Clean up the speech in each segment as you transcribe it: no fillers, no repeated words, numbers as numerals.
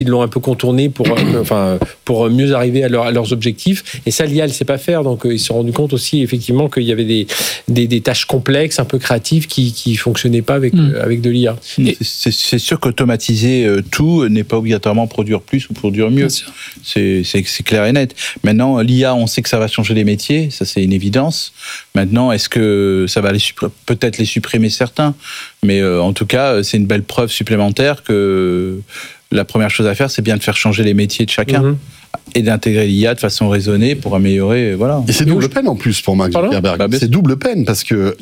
ils l'ont un peu contourné pour mieux arriver à leurs objectifs. Et ça, l'IA, elle ne sait pas faire. Donc, ils se sont rendus compte aussi, effectivement, qu'il y avait des tâches complexes, un peu créatives, qui ne fonctionnaient pas avec de l'IA. C'est sûr qu'automatiser tout n'est pas obligatoirement produire plus ou produire mieux. C'est clair et net. Maintenant, l'IA, on sait que ça va changer les métiers. Ça, c'est une évidence. Maintenant, est-ce que ça va peut-être les supprimer certains? Mais en tout cas, c'est une belle preuve supplémentaire que la première chose à faire, c'est bien de faire changer les métiers de chacun et d'intégrer l'IA de façon raisonnée pour améliorer. Voilà. Et c'est double peine en plus pour Mark Zuckerberg. C'est double peine parce que,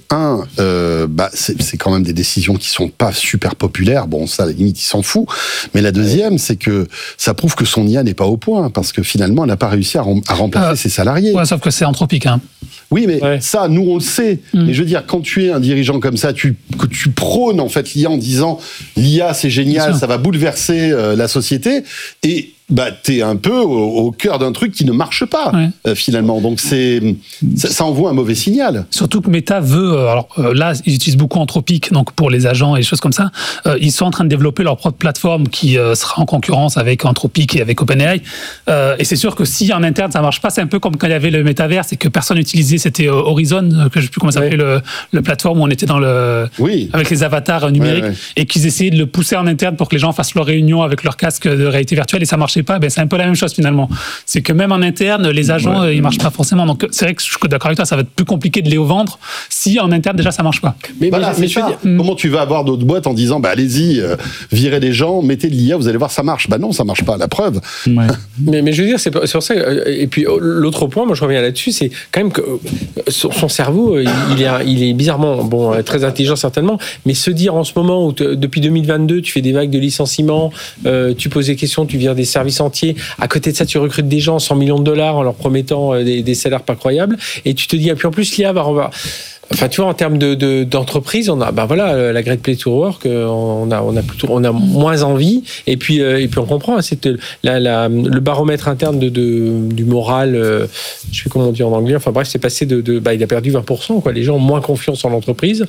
c'est quand même des décisions qui sont pas super populaires. Bon, ça, à la limite, il s'en fout. Mais la deuxième, c'est que ça prouve que son IA n'est pas au point parce que finalement, elle n'a pas réussi à remplacer ses salariés. Ouais, sauf que c'est Anthropic, hein. Oui, mais ça, nous, on le sait. Mais je veux dire, quand tu es un dirigeant comme ça, que tu prônes en fait l'IA en disant l'IA, c'est génial, ça va bouleverser la société, et t'es un peu au cœur d'un truc qui ne marche pas, finalement. Donc, ça envoie un mauvais signal. Surtout que Meta veut... là, ils utilisent beaucoup Anthropic, donc pour les agents et des choses comme ça. Ils sont en train de développer leur propre plateforme qui sera en concurrence avec Anthropic et avec OpenAI. Et c'est sûr que si en interne, ça marche pas, c'est un peu comme quand il y avait le métaverse et que personne n'utilisait, c'était Horizon, que je ne sais plus comment ça s'appelait, le plateforme où on était avec les avatars numériques, et qu'ils essayaient de le pousser en interne pour que les gens fassent leur réunion avec leur casque de réalité virtuelle, et ça marchait pas. C'est un peu la même chose finalement. C'est que même en interne, les agents, ils marchent pas forcément. Donc c'est vrai que je suis d'accord avec toi, ça va être plus compliqué de les vendre si en interne déjà ça marche pas. Mais je veux dire, comment tu vas avoir d'autres boîtes en disant allez-y, virez les gens, mettez de l'IA, vous allez voir, ça marche. Non, ça marche pas, la preuve. Mais je veux dire, c'est pour ça. Et puis l'autre point, moi je reviens là-dessus, c'est quand même que son cerveau, il est bizarrement très intelligent certainement, mais se dire en ce moment où depuis 2022, tu fais des vagues de licenciements, tu poses des questions, tu vires des services entiers. À côté de ça, tu recrutes des gens, 100 millions de dollars en leur promettant des salaires pas croyables. Et tu te dis, et puis en plus, l'IA va... Enfin, tu vois, en termes d'entreprise, on a, la Great Place to Work, on a moins envie. Et puis on comprend, c'est le baromètre interne du moral, je sais comment on dit en anglais. Enfin bref, c'est passé il a perdu 20%, quoi. Les gens ont moins confiance en l'entreprise.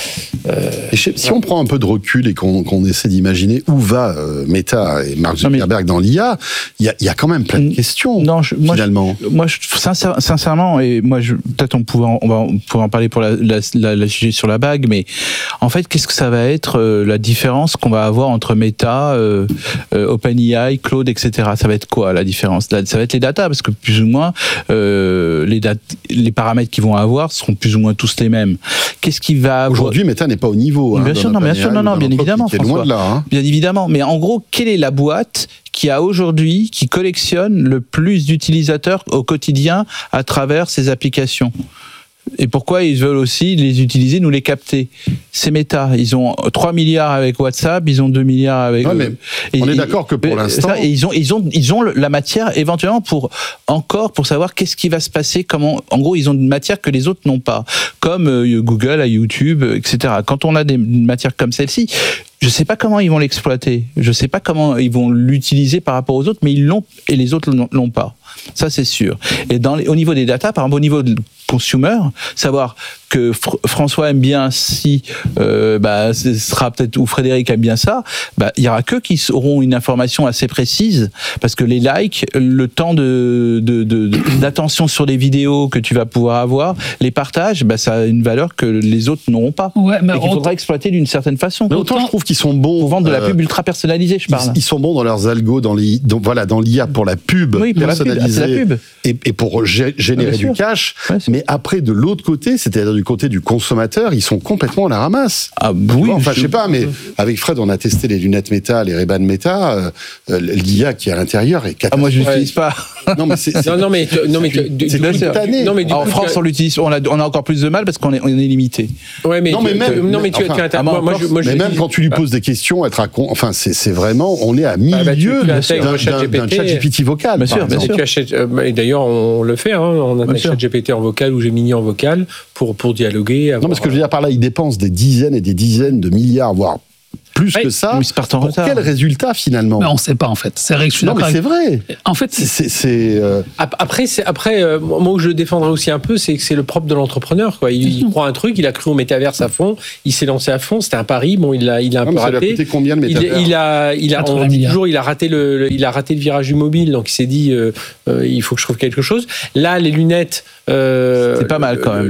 Si on prend un peu de recul et qu'on essaie d'imaginer où va Meta et Mark Zuckerberg dans l'IA, il y a quand même plein de questions. Finalement. Moi, sincèrement, et moi, peut-être on va en parler pour la sujet sur la bague, mais en fait, qu'est-ce que ça va être la différence qu'on va avoir entre Meta, OpenAI, Claude, etc. Ça va être quoi la différence? Ça va être les datas, parce que plus ou moins les paramètres qu'ils vont avoir seront plus ou moins tous les mêmes. Qu'est-ce qui va avoir... Aujourd'hui, Meta n'est pas au niveau. Bien sûr, bien évidemment, François. Loin de là, hein. Bien évidemment, mais en gros, quelle est la boîte qui collectionne le plus d'utilisateurs au quotidien à travers ces applications? Et pourquoi ils veulent aussi les utiliser, nous les capter? C'est Meta. Ils ont 3 milliards avec WhatsApp, ils ont 2 milliards avec... on est d'accord que pour l'instant... Ils ont la matière éventuellement pour savoir qu'est-ce qui va se passer, comment... En gros, ils ont une matière que les autres n'ont pas. Comme Google, YouTube, etc. Quand on a des matières comme celle-ci, je ne sais pas comment ils vont l'exploiter. Je ne sais pas comment ils vont l'utiliser par rapport aux autres, mais ils l'ont et les autres l'ont pas. Ça, c'est sûr. Et au niveau des data, par exemple, au niveau de consumer, savoir que François aime bien ce sera peut-être, ou Frédéric aime bien ça, il y aura qu'eux qui auront une information assez précise, parce que les likes, le temps d'attention sur les vidéos que tu vas pouvoir avoir, les partages, ça a une valeur que les autres n'auront pas. Et qu'il faudra exploiter d'une certaine façon. Mais autant je trouve qu'ils sont bons. Pour vendre de la pub ultra personnalisée, je parle. Ils sont bons dans leurs algos, dans l'IA pour la pub personnalisée. La pub. Et pour générer du cash. Mais après, de l'autre côté, c'est-à-dire du côté du consommateur, ils sont complètement à la ramasse. Je sais pas, mais avec Fred, on a testé les lunettes Meta, les Ray-Ban Meta, l'IA qui est à l'intérieur est catastrophique. Moi, je l'utilise pas. Non, mais c'est en France, on l'utilise. On a encore plus de mal parce qu'on est limité. Ouais, mais même quand tu lui poses des questions, c'est vraiment, on est à milieu d'un ChatGPT vocal. Bien sûr. Et d'ailleurs, on le fait. On a un ChatGPT en vocal ou Gemini en vocal pour dialoguer. Non, mais ce que je veux dire par là, ils dépensent des dizaines et des dizaines de milliards, voire plus que ça. Mais ils partent en pour retard. quel résultat finalement? Mais on ne sait pas en fait. C'est vrai que je suis Non, mais d'accord. c'est vrai. En fait, C'est Moi où je défendrai aussi un peu, c'est que c'est le propre de l'entrepreneur, quoi. Il croit un truc, il a cru au métaverse à fond, il s'est lancé à fond, c'était un pari, bon, il a un Non, peu mais ça lui a raté. coûté combien le métavers? On dit toujours, il a raté le virage du mobile, donc il s'est dit, il faut que je trouve quelque chose. Là, les lunettes, c'est pas mal quand même.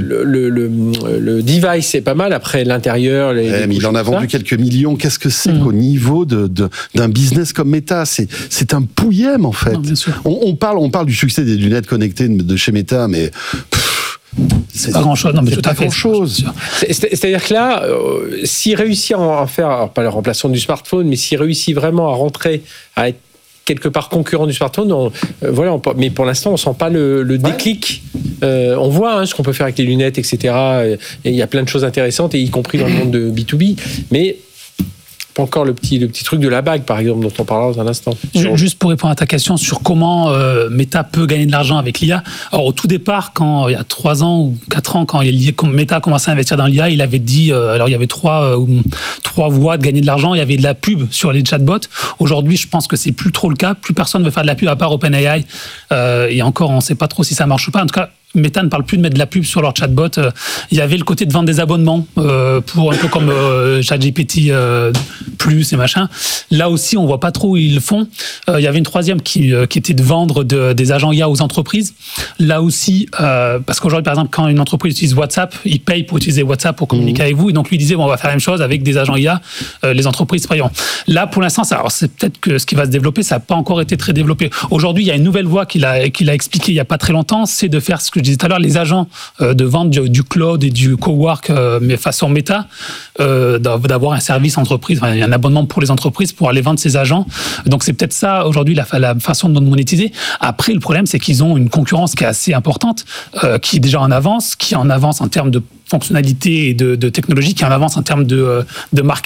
Le device, c'est pas mal. Après, l'intérieur, mais il en a vendu quelques millions. Qu'est-ce que c'est qu'au niveau d'un business comme Meta? C'est un pouillème, en fait. Non, bien sûr. On parle du succès des lunettes connectées de chez Meta, mais c'est pas grand-chose. Non, mais tout à fait. Chose. C'est-à-dire que là, s'il réussit à en faire, alors pas le remplaçant du smartphone, mais s'il réussit vraiment à rentrer, à être quelque part concurrent du smartphone, mais pour l'instant, on sent pas le déclic. On voit ce qu'on peut faire avec les lunettes, etc. Et il y a plein de choses intéressantes, et y compris dans le monde de B2B. Mais pas encore le petit truc de la bague, par exemple, dont on parlera dans un instant. Juste pour répondre à ta question sur comment Meta peut gagner de l'argent avec l'IA. Alors, au tout départ, quand il y a 3 ans ou 4 ans, quand Meta a commencé à investir dans l'IA, il avait dit, alors il y avait trois voies de gagner de l'argent. Il y avait de la pub sur les chatbots. Aujourd'hui, je pense que c'est plus trop le cas. Plus personne ne veut faire de la pub à part OpenAI. Et encore, on ne sait pas trop si ça marche ou pas. En tout cas, Meta ne parle plus de mettre de la pub sur leur chatbot. Il y avait le côté de vendre des abonnements pour un peu comme ChatGPT plus et machin. Là aussi, on voit pas trop où ils le font. Il y avait une troisième qui était de vendre des agents IA aux entreprises. Là aussi, parce qu'aujourd'hui, par exemple, quand une entreprise utilise WhatsApp, ils payent pour utiliser WhatsApp pour communiquer avec vous. Et donc, lui disait, on va faire la même chose avec des agents IA, les entreprises payant. Là, pour l'instant, c'est peut-être que ce qui va se développer, ça n'a pas encore été très développé. Aujourd'hui, il y a une nouvelle voie qu'il a expliqué il y a pas très longtemps, c'est de faire ce que je disais tout à l'heure, les agents de vente du cloud et du cowork, mais façon Meta, d'avoir un service entreprise, enfin, un abonnement pour les entreprises pour aller vendre ces agents. Donc c'est peut-être ça aujourd'hui la façon de monétiser. Après, le problème, c'est qu'ils ont une concurrence qui est assez importante, qui est déjà en avance, en termes de fonctionnalité et de technologie, qui est en avance en termes de marque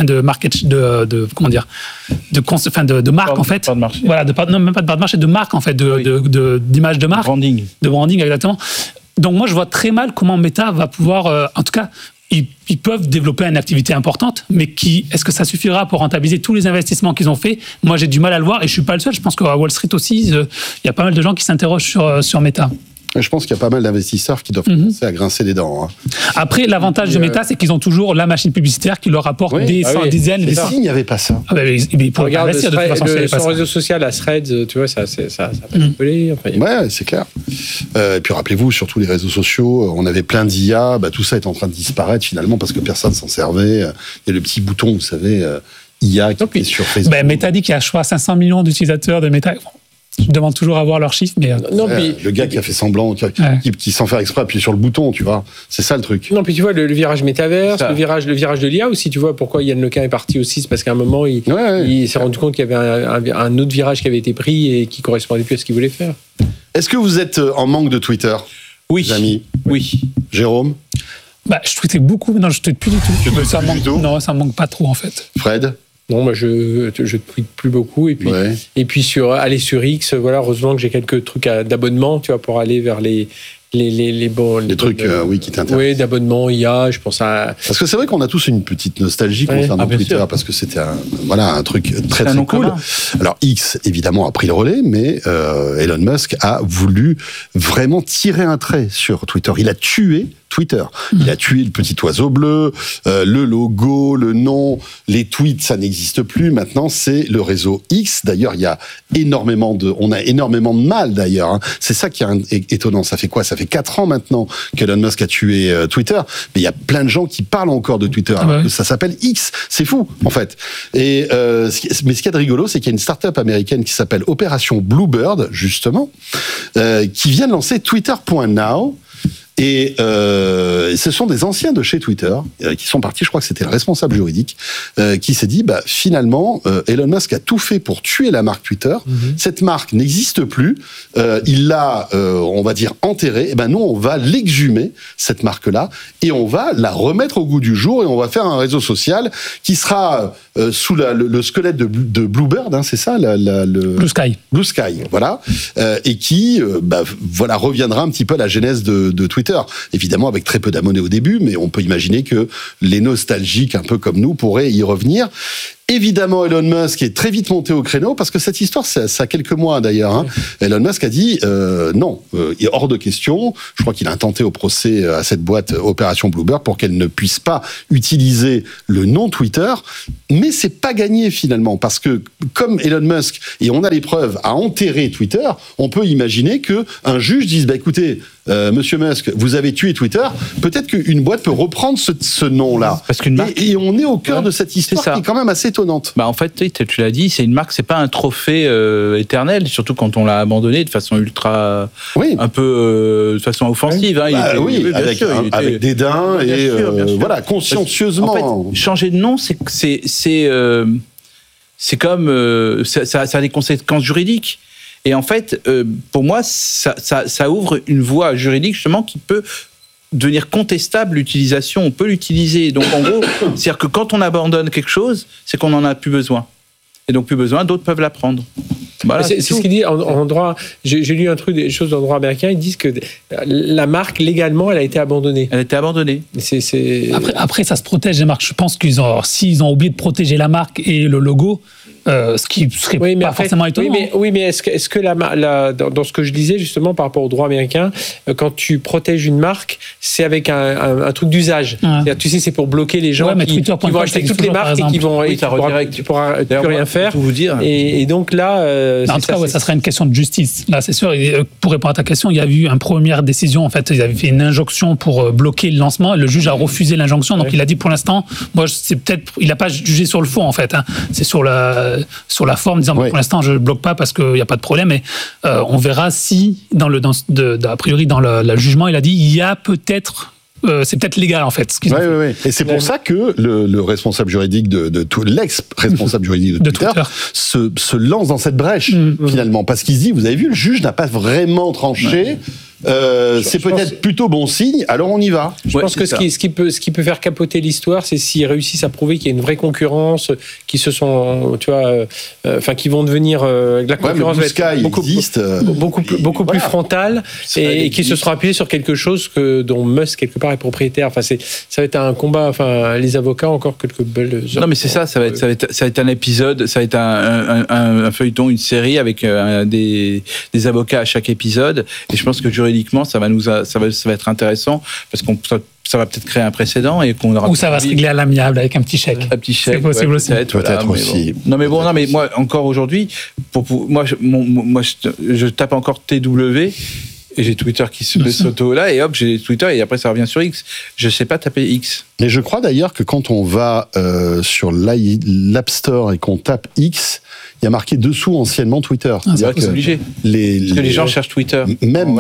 en fait. Voilà, même pas de part de marché, de marque en fait, d'image de marque. De branding, exactement. Donc moi, je vois très mal comment Meta va pouvoir, en tout cas, ils peuvent développer une activité importante, mais est-ce que ça suffira pour rentabiliser tous les investissements qu'ils ont faits? Moi, j'ai du mal à le voir, et je suis pas le seul. Je pense qu'à Wall Street aussi, il y a pas mal de gens qui s'interrogent sur Meta. Je pense qu'il y a pas mal d'investisseurs qui doivent commencer à grincer les dents. Après, l'avantage de Meta, c'est qu'ils ont toujours la machine publicitaire qui leur rapporte des dizaines. Mais s'il n'y avait pas ça. Regarde, son réseau social, la Threads, tu vois, ça peut appeler. Ouais, c'est clair. Et puis rappelez-vous, sur tous les réseaux sociaux, on avait plein d'IA, tout ça est en train de disparaître finalement parce que personne s'en servait. Il y a le petit bouton, vous savez, IA qui est sur Facebook. Meta dit qu'il y a, je crois, 500 millions d'utilisateurs de Meta. Je demande toujours à voir leurs chiffres, mais... le gars qui a fait semblant, qui sans faire exprès appuie sur le bouton, tu vois. C'est ça le truc. Non, puis tu vois, le virage métaverse, le virage de l'IA aussi, tu vois, pourquoi Yann Lequin est parti aussi, c'est parce qu'à un moment, il s'est rendu compte qu'il y avait un autre virage qui avait été pris et qui correspondait plus à ce qu'il voulait faire. Est-ce que vous êtes en manque de Twitter, oui, les amis? Oui. Jérôme? Je tweetais beaucoup, mais non, je tweete plus du tout. Non, ça me manque pas trop, en fait. Fred? Non, je tweete plus beaucoup. Et puis aller sur X, voilà, heureusement que j'ai quelques trucs d'abonnement, tu vois, pour aller vers les trucs qui t'intéressent. Oui, d'abonnement, IA, je pense à... Parce que c'est vrai qu'on a tous une petite nostalgie concernant Twitter, parce que c'était un truc très très cool. Commun. Alors X, évidemment, a pris le relais, mais Elon Musk a voulu vraiment tirer un trait sur Twitter. Il a tué Twitter. Il a tué le petit oiseau bleu, le logo, le nom, les tweets, ça n'existe plus. Maintenant, c'est le réseau X. D'ailleurs, on a énormément de mal, d'ailleurs. C'est ça qui est étonnant. Ça fait quoi? Ça fait 4 ans maintenant qu'Elon Musk a tué Twitter. Mais il y a plein de gens qui parlent encore de Twitter. Alors que ça s'appelle X. C'est fou, en fait. Mais ce qu'il y a de rigolo, c'est qu'il y a une start-up américaine qui s'appelle Opération Bluebird, justement, qui vient de lancer Twitter.now. Et ce sont des anciens de chez Twitter qui sont partis, je crois que c'était le responsable juridique, qui s'est dit, finalement, Elon Musk a tout fait pour tuer la marque Twitter. Cette marque n'existe plus. Il l'a, on va dire, enterrée. Et nous, on va l'exhumer, cette marque-là, et on va la remettre au goût du jour, et on va faire un réseau social qui sera sous le squelette de Bluebird, c'est ça, Blue Sky. Blue Sky, voilà, et qui, reviendra un petit peu à la genèse de Twitter. Twitter. Évidemment, avec très peu d'abonnés au début, mais on peut imaginer que les nostalgiques, un peu comme nous, pourraient y revenir. Évidemment, Elon Musk est très vite monté au créneau, parce que cette histoire, ça a quelques mois d'ailleurs. Hein. Elon Musk a dit non, il est hors de question. Je crois qu'il a intenté au procès à cette boîte Opération Bluebird pour qu'elle ne puisse pas utiliser le nom Twitter. Mais c'est pas gagné finalement, parce que comme Elon Musk, et on a les preuves, a enterré Twitter, on peut imaginer que un juge dise écoutez, Monsieur Musk, vous avez tué Twitter. Peut-être qu'une boîte peut reprendre ce nom-là. Parce qu'une marque... et on est au cœur de cette histoire qui est quand même assez étonnante. En fait, tu l'as dit, c'est une marque, c'est pas un trophée éternel, surtout quand on l'a abandonné de façon ultra, un peu de façon offensive. Avec dédain et voilà, consciencieusement. En fait, changer de nom, c'est comme ça a des conséquences juridiques. Et en fait, pour moi, ça ouvre une voie juridique justement qui peut devenir contestable l'utilisation. On peut l'utiliser. Donc en gros, c'est-à-dire que quand on abandonne quelque chose, c'est qu'on n'en a plus besoin. Et donc plus besoin, d'autres peuvent la prendre. Voilà, c'est ce qu'il dit en droit. J'ai lu un truc, des choses en droit américain. Ils disent que la marque, légalement, elle a été abandonnée. Elle a été abandonnée. Après, ça se protège, les marques. Je pense s'ils ont oublié de protéger la marque et le logo, ce qui serait pas forcément étonnant. Mais est-ce que dans ce que je disais justement par rapport au droit américain, quand tu protèges une marque, c'est avec un truc d'usage. Ouais. Tu sais, c'est pour bloquer les gens qui vont acheter toutes les marques et qui vont tu pourras plus rien faire. Vous dire. Et donc là, en tout cas, ça serait une question de justice. Là, c'est sûr. Et pour répondre à ta question, il y a eu une première décision. En fait, ils avaient fait une injonction pour bloquer le lancement. Le juge a refusé l'injonction. Donc, il a dit pour l'instant, il n'a pas jugé sur le fond en fait. Hein. C'est sur la forme, disant pour l'instant je ne bloque pas parce qu'il n'y a pas de problème, mais on verra si a priori dans le jugement il a dit il y a peut-être c'est peut-être légal en fait. Oui. Et c'est pour ça que le responsable juridique l'ex-responsable juridique de Twitter se lance dans cette brèche finalement, parce qu'il se dit vous avez vu, le juge n'a pas vraiment tranché. C'est peut-être plutôt bon signe, alors on y va. Je pense que ce qui peut faire capoter l'histoire, c'est s'ils réussissent à prouver qu'il y a une vraie concurrence, qui se sont, qui vont devenir la concurrence va être beaucoup plus frontale et qui se seront appuyés sur quelque chose dont Musk quelque part est propriétaire. Enfin, ça va être un combat. Enfin, les avocats encore quelques belles heures. Non, mais c'est ça va être un épisode, ça va être un feuilleton, une série avec des avocats à chaque épisode. Et je pense que juridiquement, ça va être intéressant parce qu'on ça va peut-être créer un précédent et qu'on aura. Ou ça va se régler à l'amiable avec un petit chèque. Un petit chèque. C'est possible aussi. Peut-être aussi. Bon. Non mais moi encore aujourd'hui, je tape encore TW. Et j'ai Twitter qui se met s'auto là, et hop, j'ai Twitter, et après ça revient sur X. Je sais pas taper X. Mais je crois d'ailleurs que quand on va sur l'App Store et qu'on tape X, il y a marqué dessous anciennement Twitter. C'est obligé. Parce que les gens cherchent Twitter. Même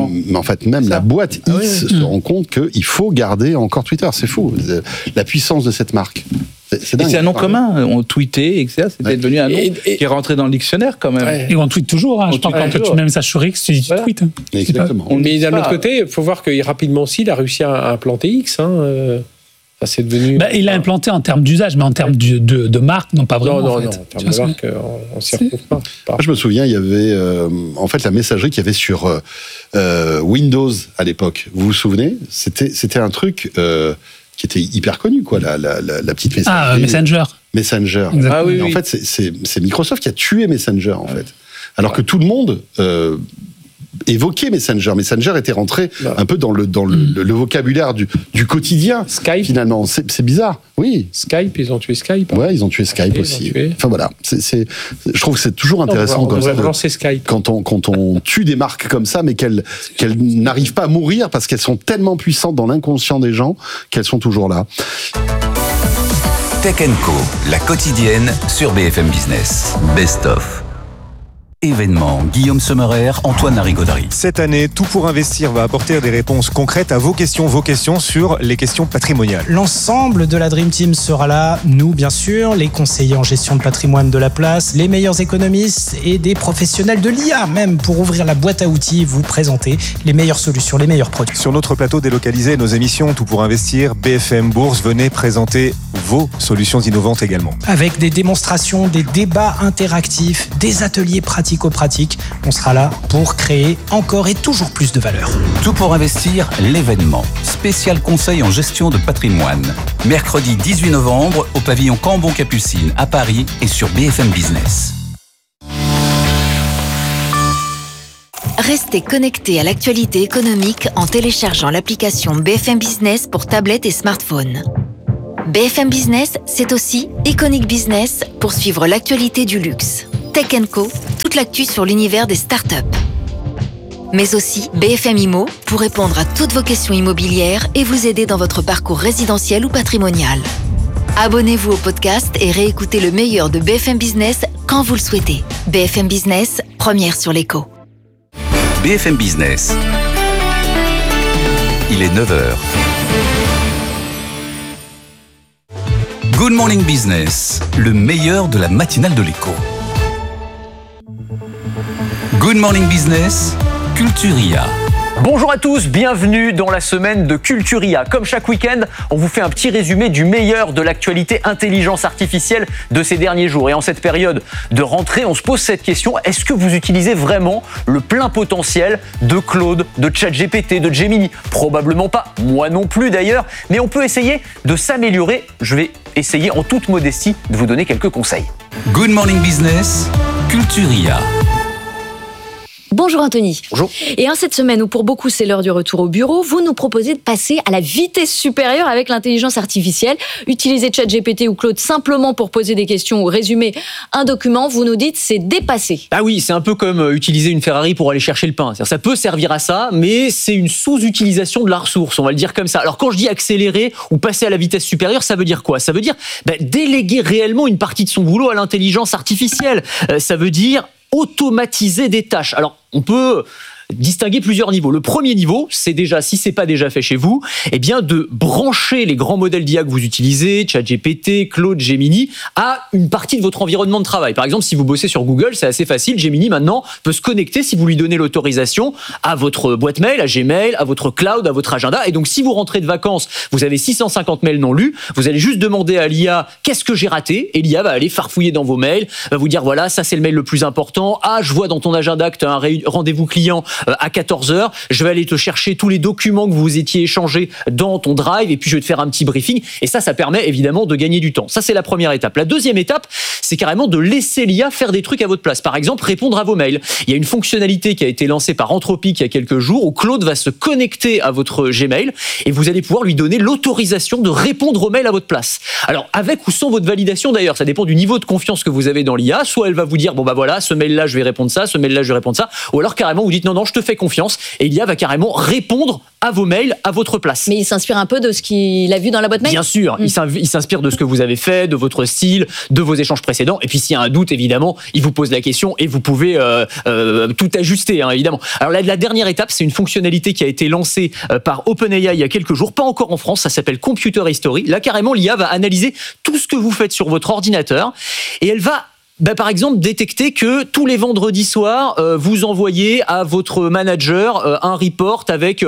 la boîte X se rend compte qu'il faut garder encore Twitter. C'est fou. La puissance de cette marque. C'est dingue. Et c'est un nom commun. On tweetait, etc. C'était devenu un nom qui est rentré dans le dictionnaire quand même. Ouais. Et on tweete toujours. Hein. Je pense que quand tu mets un message sur X, tu dis tweet. Exactement. Mais d'un autre côté, il faut voir que rapidement aussi, il a réussi à implanter X. C'est devenu. Il a implanté en termes d'usage, mais en termes de marque, non pas vraiment. Non, en termes de marque, on s'y retrouve pas. Moi, je me souviens, il y avait la messagerie qu'il y avait sur Windows à l'époque. Vous vous souvenez ? C'était un truc qui était hyper connu, quoi, la petite messagerie. Messenger. Messenger. Oui. En fait, c'est Microsoft qui a tué Messenger, en fait. Alors que tout le monde évoquait Messenger. Messenger était rentré un peu dans le vocabulaire du quotidien. Skype. Finalement, c'est bizarre. Oui. Skype, ils ont tué Skype. Ouais, ils ont tué Skype aussi. Enfin voilà, je trouve que c'est toujours intéressant quand on tue des marques comme ça, mais qu'elles n'arrivent pas à mourir parce qu'elles sont tellement puissantes dans l'inconscient des gens qu'elles sont toujours là. Tech & Co, la quotidienne sur BFM Business. Best of. Événement, Guillaume Sommerer, Antoine Larigauderie. Cette année, Tout pour investir va apporter des réponses concrètes à vos questions sur les questions patrimoniales. L'ensemble de la Dream Team sera là, nous bien sûr, les conseillers en gestion de patrimoine de la place, les meilleurs économistes et des professionnels de l'IA même pour ouvrir la boîte à outils et vous présenter les meilleures solutions, les meilleurs produits. Sur notre plateau délocalisé, nos émissions Tout pour investir, BFM Bourse, venez présenter vos solutions innovantes également. Avec des démonstrations, des débats interactifs, des ateliers pratiques pratico-pratique. On sera là pour créer encore et toujours plus de valeur. Tout pour investir, l'événement. Spécial conseil en gestion de patrimoine. Mercredi 18 novembre au pavillon Cambon-Capucine à Paris et sur BFM Business. Restez connectés à l'actualité économique en téléchargeant l'application BFM Business pour tablette et smartphone. BFM Business, c'est aussi Iconic Business pour suivre l'actualité du luxe. Tech & Co, toute l'actu sur l'univers des startups. Mais aussi BFM Immo pour répondre à toutes vos questions immobilières et vous aider dans votre parcours résidentiel ou patrimonial. Abonnez-vous au podcast et réécoutez le meilleur de BFM Business quand vous le souhaitez. BFM Business, première sur l'écho. BFM Business. Il est 9h. Good Morning Business, le meilleur de la matinale de l'écho. Good Morning Business, Culturia. Bonjour à tous, bienvenue dans la semaine de Culturia. Comme chaque week-end, on vous fait un petit résumé du meilleur de l'actualité intelligence artificielle de ces derniers jours. Et en cette période de rentrée, on se pose cette question, est-ce que vous utilisez vraiment le plein potentiel de Claude, de ChatGPT, de Gemini ? Probablement pas, moi non plus d'ailleurs, mais on peut essayer de s'améliorer. Je vais essayer en toute modestie de vous donner quelques conseils. Good Morning Business, Culturia. Bonjour Anthony. Bonjour. Et en cette semaine où pour beaucoup c'est l'heure du retour au bureau, vous nous proposez de passer à la vitesse supérieure avec l'intelligence artificielle. Utiliser ChatGPT ou Claude simplement pour poser des questions ou résumer un document, vous nous dites c'est dépassé. Ah oui, c'est un peu comme utiliser une Ferrari pour aller chercher le pain. C'est-à-dire, ça peut servir à ça, mais c'est une sous-utilisation de la ressource, on va le dire comme ça. Alors quand je dis accélérer ou passer à la vitesse supérieure, ça veut dire quoi ? Ça veut dire déléguer réellement une partie de son boulot à l'intelligence artificielle. Ça veut dire automatiser des tâches. Alors, on peut distinguer plusieurs niveaux. Le premier niveau, c'est déjà, si c'est pas déjà fait chez vous, eh bien de brancher les grands modèles d'IA que vous utilisez, ChatGPT, Claude, Gemini, à une partie de votre environnement de travail. Par exemple, si vous bossez sur Google, c'est assez facile. Gemini, maintenant, peut se connecter, si vous lui donnez l'autorisation, à votre boîte mail, à Gmail, à votre cloud, à votre agenda. Et donc, si vous rentrez de vacances, vous avez 650 mails non lus, vous allez juste demander à l'IA « Qu'est-ce que j'ai raté ?» Et l'IA va aller farfouiller dans vos mails, va vous dire « Voilà, ça c'est le mail le plus important. Ah, je vois dans ton agenda que tu as un rendez-vous client à 14h, je vais aller te chercher tous les documents que vous étiez échangés dans ton drive et puis je vais te faire un petit briefing. » Et ça permet évidemment de gagner du temps. Ça, c'est la première étape. La deuxième étape, c'est carrément de laisser l'IA faire des trucs à votre place. Par exemple, répondre à vos mails. Il y a une fonctionnalité qui a été lancée par Anthropic il y a quelques jours où Claude va se connecter à votre Gmail et vous allez pouvoir lui donner l'autorisation de répondre aux mails à votre place. Alors, avec ou sans votre validation d'ailleurs, ça dépend du niveau de confiance que vous avez dans l'IA. Soit elle va vous dire, bon bah voilà, ce mail-là, je vais répondre ça, ce mail-là, je vais répondre ça. Ou alors carrément, vous dites, non, je te fais confiance et l'IA va carrément répondre à vos mails à votre place. Mais il s'inspire un peu de ce qu'il a vu dans la boîte mail ? Bien sûr, il s'inspire de ce que vous avez fait, de votre style, de vos échanges précédents. Et puis s'il y a un doute, évidemment, il vous pose la question et vous pouvez tout ajuster, évidemment. Alors la dernière étape, c'est une fonctionnalité qui a été lancée par OpenAI il y a quelques jours, pas encore en France, ça s'appelle Computer History. Là, carrément, l'IA va analyser tout ce que vous faites sur votre ordinateur et elle va par exemple, détecter que tous les vendredis soirs, vous envoyez à votre manager un report avec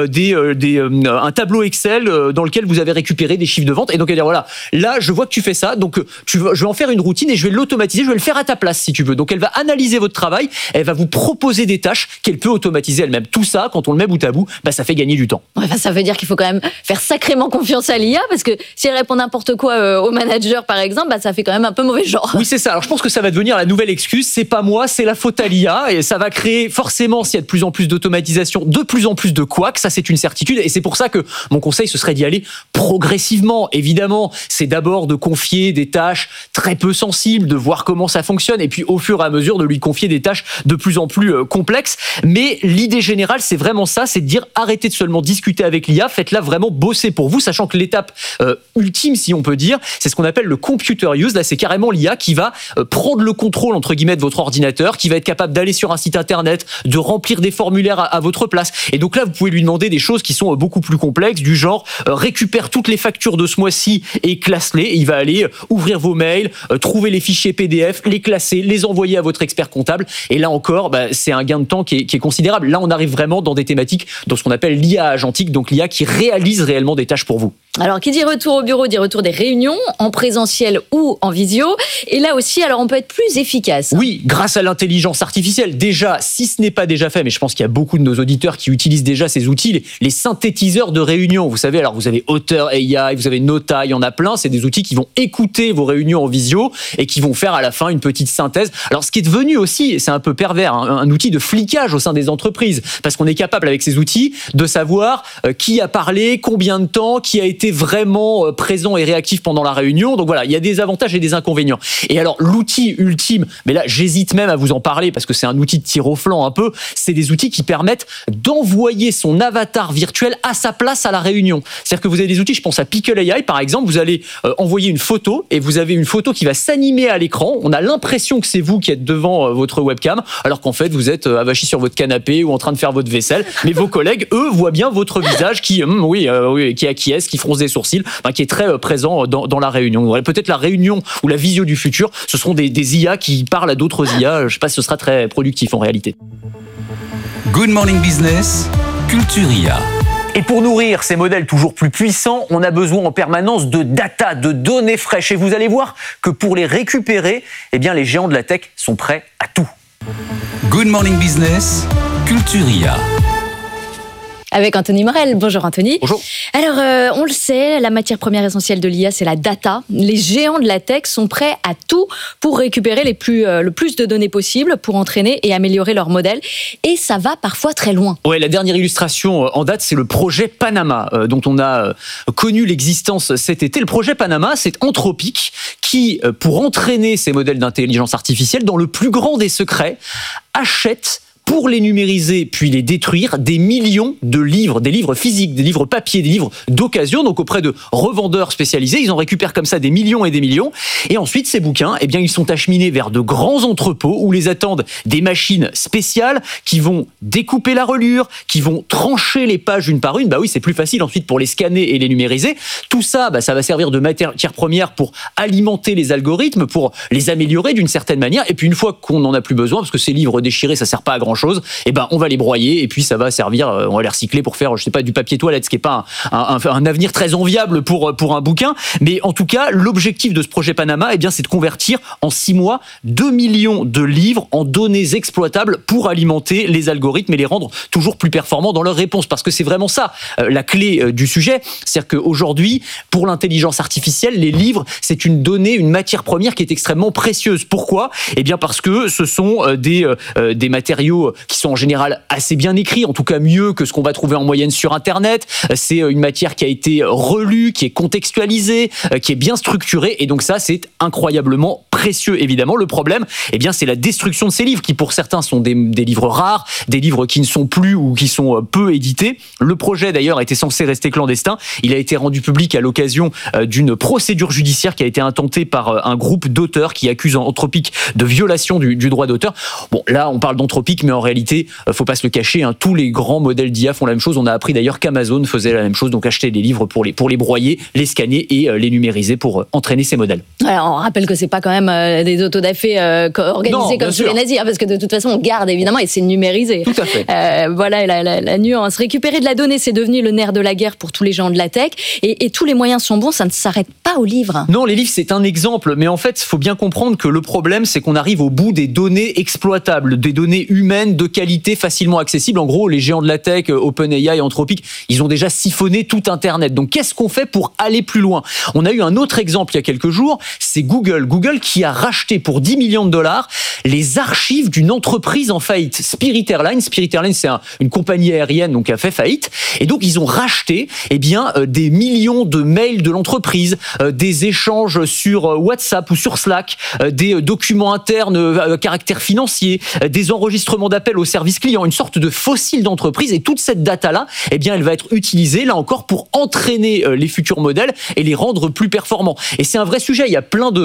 un tableau Excel dans lequel vous avez récupéré des chiffres de vente. Et donc, elle va dire, voilà, là, je vois que tu fais ça, donc je vais en faire une routine et je vais l'automatiser, je vais le faire à ta place, si tu veux. Donc, elle va analyser votre travail, elle va vous proposer des tâches qu'elle peut automatiser elle-même. Tout ça, quand on le met bout à bout, ça fait gagner du temps. Ouais, ça veut dire qu'il faut quand même faire sacrément confiance à l'IA, parce que si elle répond n'importe quoi au manager, par exemple, ça fait quand même un peu mauvais genre. Oui, c'est ça. Alors, je pense que ça va devenir la nouvelle excuse. C'est pas moi, c'est la faute à l'IA. Et ça va créer forcément, s'il y a de plus en plus d'automatisation, de plus en plus de couacs. Ça, c'est une certitude. Et c'est pour ça que mon conseil, ce serait d'y aller progressivement. Évidemment, c'est d'abord de confier des tâches très peu sensibles, de voir comment ça fonctionne. Et puis, au fur et à mesure, de lui confier des tâches de plus en plus complexes. Mais l'idée générale, c'est vraiment ça. C'est de dire, arrêtez de seulement discuter avec l'IA. Faites-la vraiment bosser pour vous, sachant que l'étape ultime, si on peut dire, c'est ce qu'on appelle le computer use. Là, c'est carrément l'IA qui va prendre le contrôle, entre guillemets, de votre ordinateur, qui va être capable d'aller sur un site internet, de remplir des formulaires à votre place. Et donc là, vous pouvez lui demander des choses qui sont beaucoup plus complexes, du genre, récupère toutes les factures de ce mois-ci et classe-les. Et il va aller ouvrir vos mails, trouver les fichiers PDF, les classer, les envoyer à votre expert comptable. Et là encore, c'est un gain de temps qui est considérable. Là, on arrive vraiment dans des thématiques, dans ce qu'on appelle l'IA agentique, donc l'IA qui réalise réellement des tâches pour vous. Alors, qui dit retour au bureau, dit retour des réunions, en présentiel ou en visio. Et là aussi, alors on peut être plus efficace. Oui, grâce à l'intelligence artificielle. Déjà, si ce n'est pas déjà fait, mais je pense qu'il y a beaucoup de nos auditeurs qui utilisent déjà ces outils, les synthétiseurs de réunions. Vous savez, alors vous avez Otter AI, vous avez Nota, il y en a plein. C'est des outils qui vont écouter vos réunions en visio et qui vont faire à la fin une petite synthèse. Alors, ce qui est devenu aussi, c'est un peu pervers, un outil de flicage au sein des entreprises. Parce qu'on est capable, avec ces outils, de savoir qui a parlé, combien de temps, qui a été vraiment présent et réactif pendant la réunion. Donc voilà, il y a des avantages et des inconvénients. Et alors, l'outil ultime, mais là, j'hésite même à vous en parler parce que c'est un outil de tir au flanc un peu, c'est des outils qui permettent d'envoyer son avatar virtuel à sa place à la réunion. C'est-à-dire que vous avez des outils, je pense à Pickle AI par exemple, vous allez envoyer une photo et vous avez une photo qui va s'animer à l'écran. On a l'impression que c'est vous qui êtes devant votre webcam, alors qu'en fait, vous êtes avachi sur votre canapé ou en train de faire votre vaisselle. Mais vos collègues, eux, voient bien votre visage qui acquiesce, qui fronce des sourcils, qui est très présent dans la réunion. Peut-être la réunion ou la visio du futur, ce seront des IA qui parlent à d'autres IA. Je ne sais pas si ce sera très productif en réalité. Good Morning Business, Culture IA. Et pour nourrir ces modèles toujours plus puissants, on a besoin en permanence de data, de données fraîches. Et vous allez voir que pour les récupérer, eh bien, les géants de la tech sont prêts à tout. Good Morning Business, Culture IA. Avec Anthony Morel. Bonjour Anthony. Bonjour. Alors, on le sait, la matière première essentielle de l'IA, c'est la data. Les géants de la tech sont prêts à tout pour récupérer le plus de données possible, pour entraîner et améliorer leur modèle. Et ça va parfois très loin. Ouais, la dernière illustration en date, c'est le projet Panama, dont on a connu l'existence cet été. Le projet Panama, c'est Anthropic qui, pour entraîner ces modèles d'intelligence artificielle, dans le plus grand des secrets, achète, pour les numériser puis les détruire, des millions de livres, des livres physiques, des livres papier, des livres d'occasion, donc auprès de revendeurs spécialisés. Ils en récupèrent comme ça des millions et des millions. Et ensuite, ces bouquins, eh bien, ils sont acheminés vers de grands entrepôts où les attendent des machines spéciales qui vont découper la reliure, qui vont trancher les pages une par une. Bah oui, c'est plus facile ensuite pour les scanner et les numériser. Tout ça, ça va servir de matière première pour alimenter les algorithmes, pour les améliorer d'une certaine manière. Et puis une fois qu'on n'en a plus besoin, parce que ces livres déchirés, ça sert pas à grand chose, on va les broyer et puis ça va servir, on va les recycler pour faire, je sais pas, du papier toilette, ce qui est pas un avenir très enviable pour un bouquin. Mais en tout cas, l'objectif de ce projet Panama, c'est de convertir en 6 mois 2 millions de livres en données exploitables pour alimenter les algorithmes et les rendre toujours plus performants dans leurs réponses. Parce que c'est vraiment ça, la clé du sujet. C'est-à-dire qu'aujourd'hui, pour l'intelligence artificielle, les livres, c'est une donnée, une matière première qui est extrêmement précieuse. Pourquoi ? Parce que ce sont des matériaux qui sont en général assez bien écrits, en tout cas mieux que ce qu'on va trouver en moyenne sur Internet. C'est une matière qui a été relue, qui est contextualisée, qui est bien structurée, et donc ça, c'est incroyablement précieux, évidemment. Le problème, c'est la destruction de ces livres, qui pour certains sont des livres rares, des livres qui ne sont plus ou qui sont peu édités. Le projet, d'ailleurs, était censé rester clandestin. Il a été rendu public à l'occasion d'une procédure judiciaire qui a été intentée par un groupe d'auteurs qui accuse Anthropic de violation du droit d'auteur. Bon, là, on parle d'Anthropic, mais en réalité, faut pas se le cacher, tous les grands modèles d'IA font la même chose. On a appris d'ailleurs qu'Amazon faisait la même chose, donc acheter des livres pour les broyer, les scanner et les numériser pour entraîner ces modèles. Alors, on rappelle que c'est pas quand même des autodafés organisés comme sous les nazis, parce que de toute façon, on garde évidemment et c'est numérisé. Tout à fait. Voilà la nuance. Récupérer de la donnée, c'est devenu le nerf de la guerre pour tous les gens de la tech, et tous les moyens sont bons, ça ne s'arrête pas aux livres. Non, les livres, c'est un exemple, mais en fait, il faut bien comprendre que le problème, c'est qu'on arrive au bout des données exploitables, des données humaines de qualité facilement accessible. En gros, les géants de la tech, OpenAI, Anthropic, ils ont déjà siphonné tout Internet. Donc, qu'est-ce qu'on fait pour aller plus loin ? On a eu un autre exemple il y a quelques jours, c'est Google. Google qui a racheté pour 10 millions de dollars les archives d'une entreprise en faillite, Spirit Airlines. Spirit Airlines, c'est une compagnie aérienne donc qui a fait faillite. Et donc, ils ont racheté des millions de mails de l'entreprise, des échanges sur WhatsApp ou sur Slack, des documents internes à caractère financier, des enregistrements d'appels au service client, une sorte de fossile d'entreprise. Et toute cette data-là, elle va être utilisée, là encore, pour entraîner les futurs modèles et les rendre plus performants. Et c'est un vrai sujet. Il y a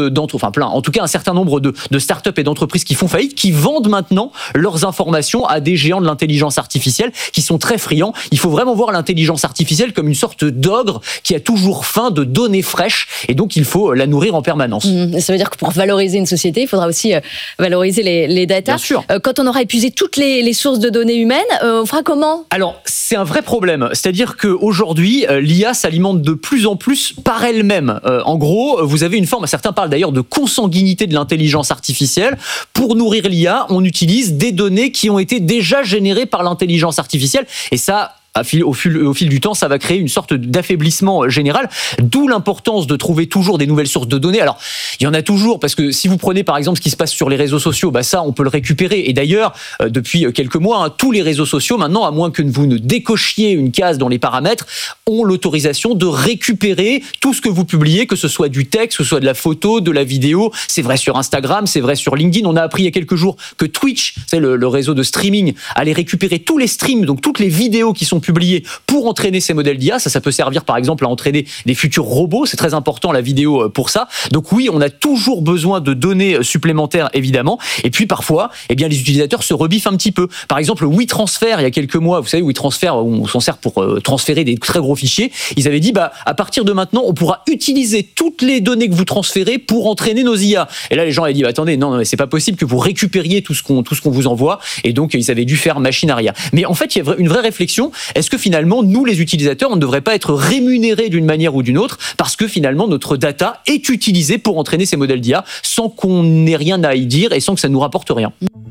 en tout cas un certain nombre de startups et d'entreprises qui font faillite, qui vendent maintenant leurs informations à des géants de l'intelligence artificielle qui sont très friands. Il faut vraiment voir l'intelligence artificielle comme une sorte d'ogre qui a toujours faim de données fraîches, et donc il faut la nourrir en permanence. Ça veut dire que pour valoriser une société, il faudra aussi valoriser les data. Bien sûr. Quand on aura épuisé toutes les sources de données humaines, on fera comment ? Alors, c'est un vrai problème. C'est-à-dire qu'aujourd'hui, l'IA s'alimente de plus en plus par elle-même. En gros, vous avez une forme, certains parlent d'ailleurs de consanguinité de l'intelligence artificielle. Pour nourrir l'IA, on utilise des données qui ont été déjà générées par l'intelligence artificielle. Et ça, au fil du temps, ça va créer une sorte d'affaiblissement général, d'où l'importance de trouver toujours des nouvelles sources de données. Alors, il y en a toujours, parce que si vous prenez par exemple ce qui se passe sur les réseaux sociaux, ça, on peut le récupérer. Et d'ailleurs, depuis quelques mois, tous les réseaux sociaux, maintenant, à moins que vous ne décochiez une case dans les paramètres, ont l'autorisation de récupérer tout ce que vous publiez, que ce soit du texte, que ce soit de la photo, de la vidéo. C'est vrai sur Instagram, c'est vrai sur LinkedIn. On a appris il y a quelques jours que Twitch, c'est le réseau de streaming, allait récupérer tous les streams, donc toutes les vidéos qui sont publiées pour entraîner ces modèles d'IA. Ça peut servir par exemple à entraîner des futurs robots. C'est très important la vidéo pour ça. Donc oui, on a toujours besoin de données supplémentaires évidemment. Et puis parfois, les utilisateurs se rebiffent un petit peu. Par exemple, WeTransfer, il y a quelques mois, vous savez, WeTransfer, on s'en sert pour transférer des très gros fichiers. Ils avaient dit, à partir de maintenant, on pourra utiliser toutes les données que vous transférez pour entraîner nos IA. Et là, les gens avaient dit, attendez, non, c'est pas possible que vous récupériez tout ce qu'on vous envoie. Et donc, ils avaient dû faire machine arrière. Mais en fait, il y a une vraie réflexion. Est-ce que finalement, nous, les utilisateurs, on ne devrait pas être rémunérés d'une manière ou d'une autre parce que finalement, notre data est utilisée pour entraîner ces modèles d'IA sans qu'on n'ait rien à y dire et sans que ça nous rapporte rien.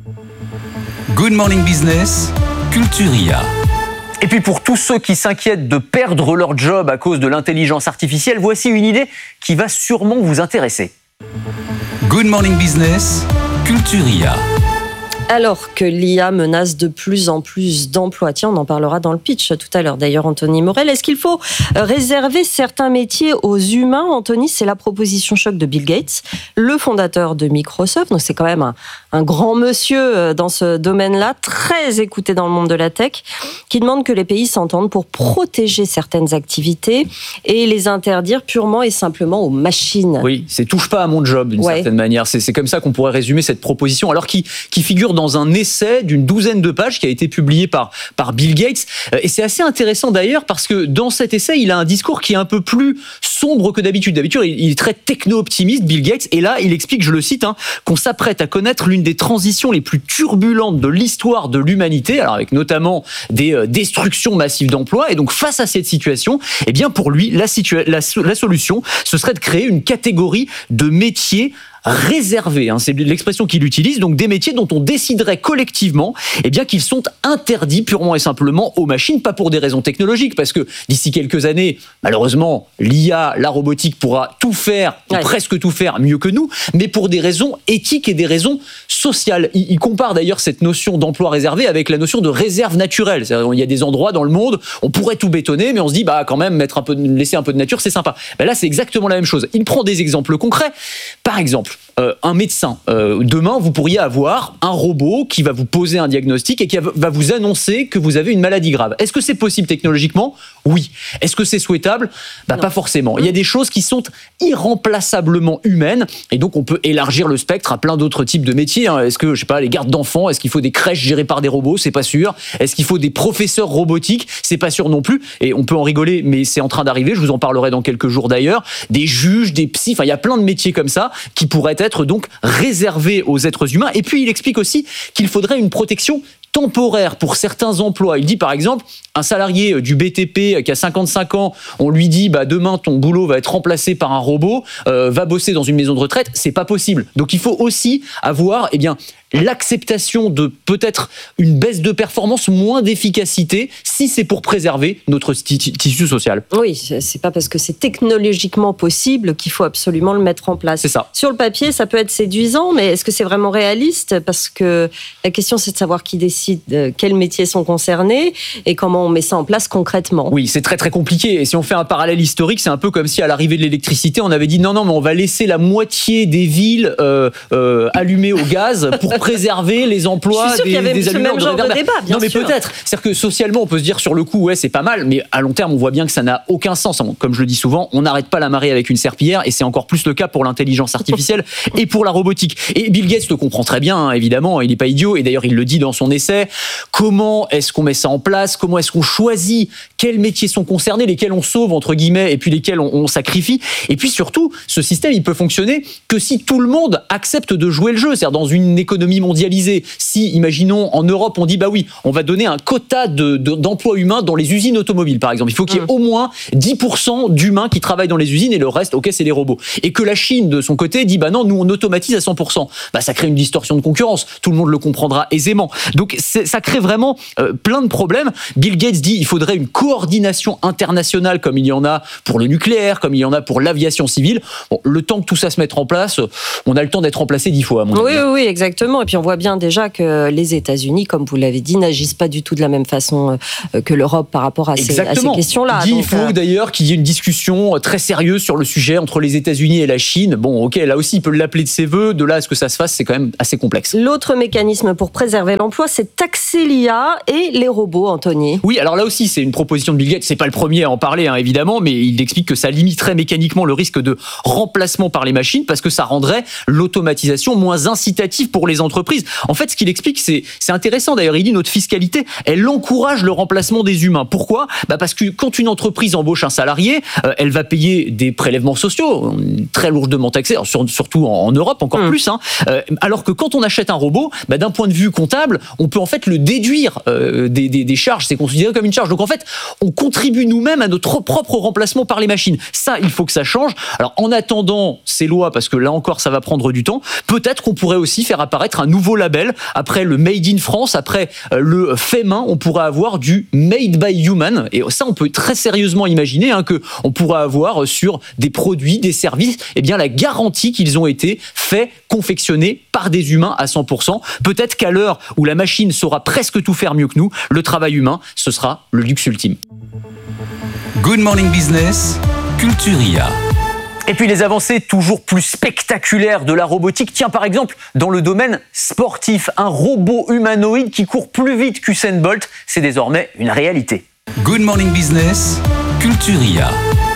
Good Morning Business, Culture IA. Et puis pour tous ceux qui s'inquiètent de perdre leur job à cause de l'intelligence artificielle, voici une idée qui va sûrement vous intéresser. Good Morning Business, Culture IA. Alors que l'IA menace de plus en plus d'emplois, tiens, on en parlera dans le pitch tout à l'heure d'ailleurs, Anthony Morel, est-ce qu'il faut réserver certains métiers aux humains ? Anthony, c'est la proposition choc de Bill Gates, le fondateur de Microsoft, donc c'est quand même un grand monsieur dans ce domaine-là, très écouté dans le monde de la tech, qui demande que les pays s'entendent pour protéger certaines activités et les interdire purement et simplement aux machines. Oui, c'est touche pas à mon job d'une certaine manière, c'est comme ça qu'on pourrait résumer cette proposition, alors qui figure dans un essai d'une 12aine de pages qui a été publié par Bill Gates. Et c'est assez intéressant d'ailleurs parce que dans cet essai, il a un discours qui est un peu plus sombre que d'habitude. D'habitude, il est très techno-optimiste, Bill Gates. Et là, il explique, je le cite, qu'on s'apprête à connaître l'une des transitions les plus turbulentes de l'histoire de l'humanité, alors avec notamment des destructions massives d'emplois. Et donc, face à cette situation, pour lui, la solution, ce serait de créer une catégorie de métiers réservés, c'est l'expression qu'il utilise, donc des métiers dont on déciderait collectivement qu'ils sont interdits purement et simplement aux machines, pas pour des raisons technologiques, parce que d'ici quelques années, malheureusement, l'IA, la robotique pourra tout faire, ou presque tout faire mieux que nous, mais pour des raisons éthiques et des raisons sociales. Il compare d'ailleurs cette notion d'emploi réservé avec la notion de réserve naturelle. C'est-à-dire, il y a des endroits dans le monde, on pourrait tout bétonner, mais on se dit, quand même, laisser un peu de nature, c'est sympa. Là, c'est exactement la même chose. Il prend des exemples concrets. Par exemple, un médecin. Demain, vous pourriez avoir un robot qui va vous poser un diagnostic et qui va vous annoncer que vous avez une maladie grave. Est-ce que c'est possible technologiquement ? Oui. Est-ce que c'est souhaitable ? Pas forcément. Il y a des choses qui sont irremplaçablement humaines et donc on peut élargir le spectre à plein d'autres types de métiers. Est-ce que, les gardes d'enfants, est-ce qu'il faut des crèches gérées par des robots ? C'est pas sûr. Est-ce qu'il faut des professeurs robotiques ? C'est pas sûr non plus. Et on peut en rigoler, mais c'est en train d'arriver. Je vous en parlerai dans quelques jours d'ailleurs. Des juges, des psys, il y a plein de métiers comme ça qui pourraient être donc réservés aux êtres humains. Et puis il explique aussi qu'il faudrait une protection temporaire pour certains emplois. Il dit par exemple, un salarié du BTP qui a 55 ans, on lui dit demain ton boulot va être remplacé par un robot, va bosser dans une maison de retraite, c'est pas possible. Donc il faut aussi avoir l'acceptation de peut-être une baisse de performance, moins d'efficacité, si c'est pour préserver notre tissu social. Oui, c'est pas parce que c'est technologiquement possible qu'il faut absolument le mettre en place. C'est ça. Sur le papier, ça peut être séduisant, mais est-ce que c'est vraiment réaliste ? Parce que la question, c'est de savoir qui décide quels métiers sont concernés et comment on met ça en place concrètement. Oui, c'est très très compliqué. Et si on fait un parallèle historique, c'est un peu comme si à l'arrivée de l'électricité, on avait dit non, mais on va laisser la moitié des villes allumées au gaz pour préserver les emplois des allumeurs de réverbères. Non, mais peut-être. C'est-à-dire que socialement, on peut se dire sur le coup, c'est pas mal, mais à long terme, on voit bien que ça n'a aucun sens. Comme je le dis souvent, on n'arrête pas la marée avec une serpillière, et c'est encore plus le cas pour l'intelligence artificielle et pour la robotique. Et Bill Gates le comprend très bien, évidemment, il n'est pas idiot, et d'ailleurs, il le dit dans son essai. fait, comment est-ce qu'on met ça en place, comment est-ce qu'on choisit quels métiers sont concernés, lesquels on sauve entre guillemets et puis lesquels on sacrifie. Et puis surtout, ce système il peut fonctionner que si tout le monde accepte de jouer le jeu, c'est-à-dire dans une économie mondialisée. Si, imaginons, en Europe, on dit bah oui, on va donner un quota d'emplois humains dans les usines automobiles, par exemple. Il faut qu'il y ait au moins 10% d'humains qui travaillent dans les usines et le reste, ok, c'est les robots. Et que la Chine, de son côté, dit bah non, nous on automatise à 100%. Bah ça crée une distorsion de concurrence. Tout le monde le comprendra aisément. Donc ça crée vraiment plein de problèmes. Bill Gates dit il faudrait une coordination internationale comme il y en a pour le nucléaire, comme il y en a pour l'aviation civile. Bon, le temps que tout ça se mette en place, on a le temps d'être remplacé 10 fois, à mon avis. Oui, exactement. Et puis on voit bien déjà que les États-Unis, comme vous l'avez dit, n'agissent pas du tout de la même façon que l'Europe par rapport à ces questions-là. Il faut d'ailleurs qu'il y ait une discussion très sérieuse sur le sujet entre les États-Unis et la Chine. Bon, ok, là aussi, il peut l'appeler de ses voeux. De là à ce que ça se fasse, c'est quand même assez complexe. L'autre mécanisme pour préserver l'emploi, c'est taxer l'IA et les robots, Anthony. Oui, alors là aussi, c'est une proposition de Bill Gates. C'est pas le premier à en parler, hein, évidemment, mais il explique que ça limiterait mécaniquement le risque de remplacement par les machines parce que ça rendrait l'automatisation moins incitative pour les entreprises. En fait, ce qu'il explique, c'est intéressant. D'ailleurs, il dit notre fiscalité, elle encourage le remplacement des humains. Pourquoi ? Parce que quand une entreprise embauche un salarié, elle va payer des prélèvements sociaux très lourdement taxés, surtout en Europe encore plus. Hein. Alors que quand on achète un robot, d'un point de vue comptable, on peut en fait le déduire des charges. C'est considéré comme une charge. Donc en fait, on contribue nous-mêmes à notre propre remplacement par les machines. Ça, il faut que ça change. Alors en attendant ces lois, parce que là encore, ça va prendre du temps, peut-être qu'on pourrait aussi faire apparaître un nouveau label. Après le Made in France, après le fait main, on pourrait avoir du Made by Human. Et ça, on peut très sérieusement imaginer qu'on pourrait avoir sur des produits, des services, la garantie qu'ils ont été faits, confectionnés par des humains à 100%. Peut-être qu'à l'heure où la machine saura presque tout faire mieux que nous, le travail humain, ce sera le luxe ultime. Good Morning Business, Culturia. Et puis les avancées toujours plus spectaculaires de la robotique. Tiens, par exemple, dans le domaine sportif, un robot humanoïde qui court plus vite qu'Usain Bolt, c'est désormais une réalité. Good Morning Business, Culturia.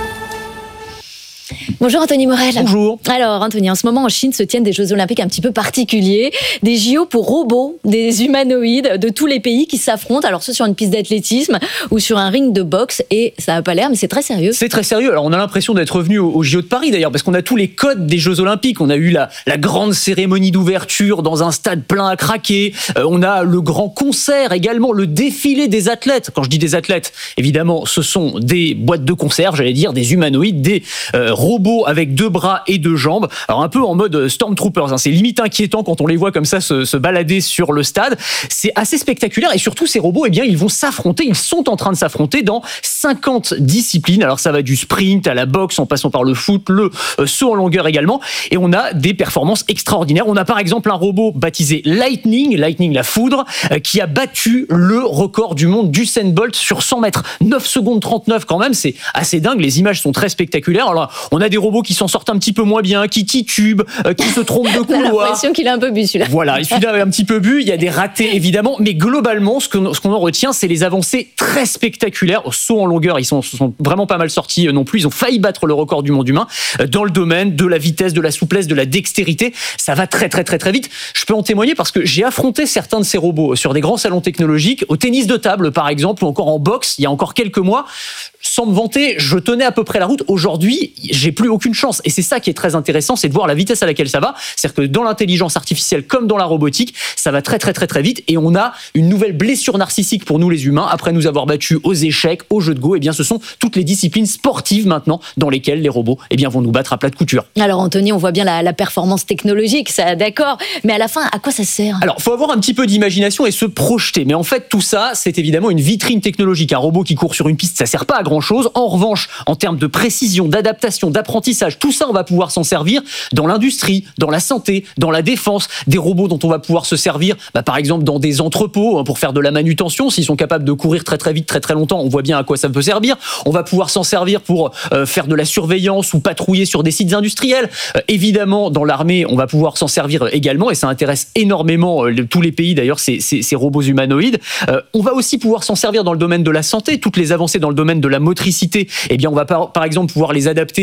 Bonjour Anthony Morel. Bonjour. Alors Anthony, en ce moment en Chine se tiennent des Jeux Olympiques un petit peu particuliers, des JO pour robots, des humanoïdes de tous les pays qui s'affrontent, alors soit sur une piste d'athlétisme ou sur un ring de boxe, et ça n'a pas l'air, mais c'est très sérieux. C'est très sérieux. Alors on a l'impression d'être revenu au JO de Paris d'ailleurs, parce qu'on a tous les codes des Jeux Olympiques. On a eu la grande cérémonie d'ouverture dans un stade plein à craquer. On a le grand concert également, le défilé des athlètes. Quand je dis des athlètes, évidemment, ce sont des boîtes de conserve, j'allais dire, des humanoïdes, des robots avec 2 bras et 2 jambes. Alors un peu en mode Stormtroopers, hein. C'est limite inquiétant quand on les voit comme ça se balader sur le stade. C'est assez spectaculaire et surtout ces robots, ils vont s'affronter, ils sont en train de s'affronter dans 50 disciplines. Alors ça va du sprint à la boxe en passant par le foot, le saut en longueur également, et on a des performances extraordinaires. On a par exemple un robot baptisé Lightning la foudre, qui a battu le record du monde d'Usain Bolt sur 100 mètres. 9 secondes 39 quand même, c'est assez dingue. Les images sont très spectaculaires. Alors on a des robots qui s'en sortent un petit peu moins bien, qui titubent, qui se trompent de couloir. On a l'impression qu'il a un peu bu celui-là. Voilà, celui-là a un petit peu bu, il y a des ratés évidemment, mais globalement, ce qu'on en retient, c'est les avancées très spectaculaires. Au saut en longueur, ils sont vraiment pas mal sortis non plus, ils ont failli battre le record du monde humain dans le domaine de la vitesse, de la souplesse, de la dextérité. Ça va très très très très vite. Je peux en témoigner parce que j'ai affronté certains de ces robots sur des grands salons technologiques, au tennis de table par exemple, ou encore en boxe, il y a encore quelques mois. Sans me vanter, je tenais à peu près la route. Aujourd'hui, j'ai plus aucune chance. Et c'est ça qui est très intéressant, c'est de voir la vitesse à laquelle ça va. C'est-à-dire que dans l'intelligence artificielle comme dans la robotique, ça va très très très très vite. Et on a une nouvelle blessure narcissique pour nous les humains. Après nous avoir battus aux échecs, aux jeux de go, ce sont toutes les disciplines sportives maintenant dans lesquelles les robots vont nous battre à plat de couture. Alors Anthony, on voit bien la performance technologique, ça d'accord. Mais à la fin, à quoi ça sert ? Alors, il faut avoir un petit peu d'imagination et se projeter. Mais en fait, tout ça, c'est évidemment une vitrine technologique. Un robot qui court sur une piste, ça sert pas à grand-chose. En revanche, en termes de précision, d'adaptation, d'apprentissage, tout ça, on va pouvoir s'en servir dans l'industrie, dans la santé, dans la défense. Des robots dont on va pouvoir se servir, par exemple, dans des entrepôts pour faire de la manutention. S'ils sont capables de courir très très vite, très très longtemps, on voit bien à quoi ça peut servir. On va pouvoir s'en servir pour faire de la surveillance ou patrouiller sur des sites industriels. Évidemment, dans l'armée, on va pouvoir s'en servir également, et ça intéresse énormément tous les pays d'ailleurs, ces robots humanoïdes. On va aussi pouvoir s'en servir dans le domaine de la santé. Toutes les avancées dans le domaine de la motricité, on va par exemple pouvoir les adapter pour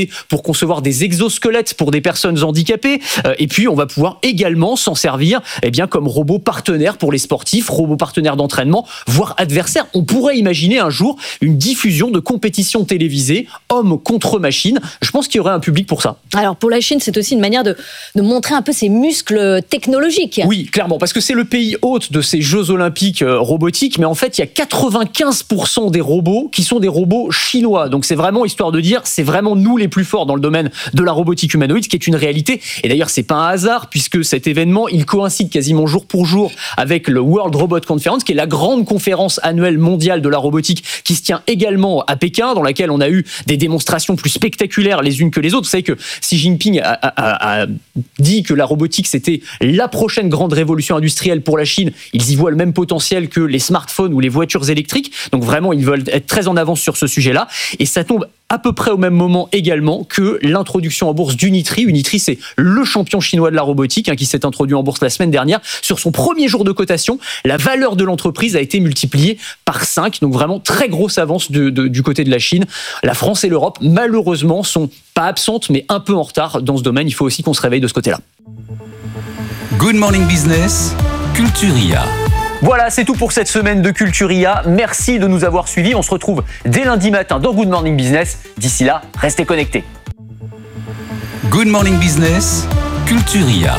concevoir des exosquelettes pour des personnes handicapées. Et puis, on va pouvoir également s'en servir comme robot partenaire pour les sportifs, robot partenaire d'entraînement, voire adversaire. On pourrait imaginer un jour une diffusion de compétitions télévisées, hommes contre machines. Je pense qu'il y aurait un public pour ça. Alors, pour la Chine, c'est aussi une manière de montrer un peu ses muscles technologiques. Oui, clairement, parce que c'est le pays hôte de ces Jeux Olympiques robotiques, mais en fait, il y a 95% des robots qui sont des robots chinois. Donc, c'est vraiment, histoire de dire, c'est vraiment nous les plus forts dans le domaine de la robotique humanoïde, ce qui est une réalité. Et d'ailleurs, c'est pas un hasard, puisque cet événement, il coïncide quasiment jour pour jour avec le World Robot Conference, qui est la grande conférence annuelle mondiale de la robotique, qui se tient également à Pékin, dans laquelle on a eu des démonstrations plus spectaculaires les unes que les autres. Vous savez que Xi Jinping a dit que la robotique, c'était la prochaine grande révolution industrielle pour la Chine. Ils y voient le même potentiel que les smartphones ou les voitures électriques. Donc vraiment, ils veulent être très en avance sur ce sujet-là. Et ça tombe à peu près au même moment également que l'introduction en bourse d'Unitree. Unitree, c'est le champion chinois de la robotique qui s'est introduit en bourse la semaine dernière. Sur son premier jour de cotation, la valeur de l'entreprise a été multipliée par 5. Donc vraiment, très grosse avance du côté de la Chine. La France et l'Europe, malheureusement, sont pas absentes, mais un peu en retard dans ce domaine. Il faut aussi qu'on se réveille de ce côté-là. Good Morning Business, Culturia. Voilà, c'est tout pour cette semaine de Culturia. Merci de nous avoir suivis. On se retrouve dès lundi matin dans Good Morning Business. D'ici là, restez connectés. Good Morning Business, Culturia.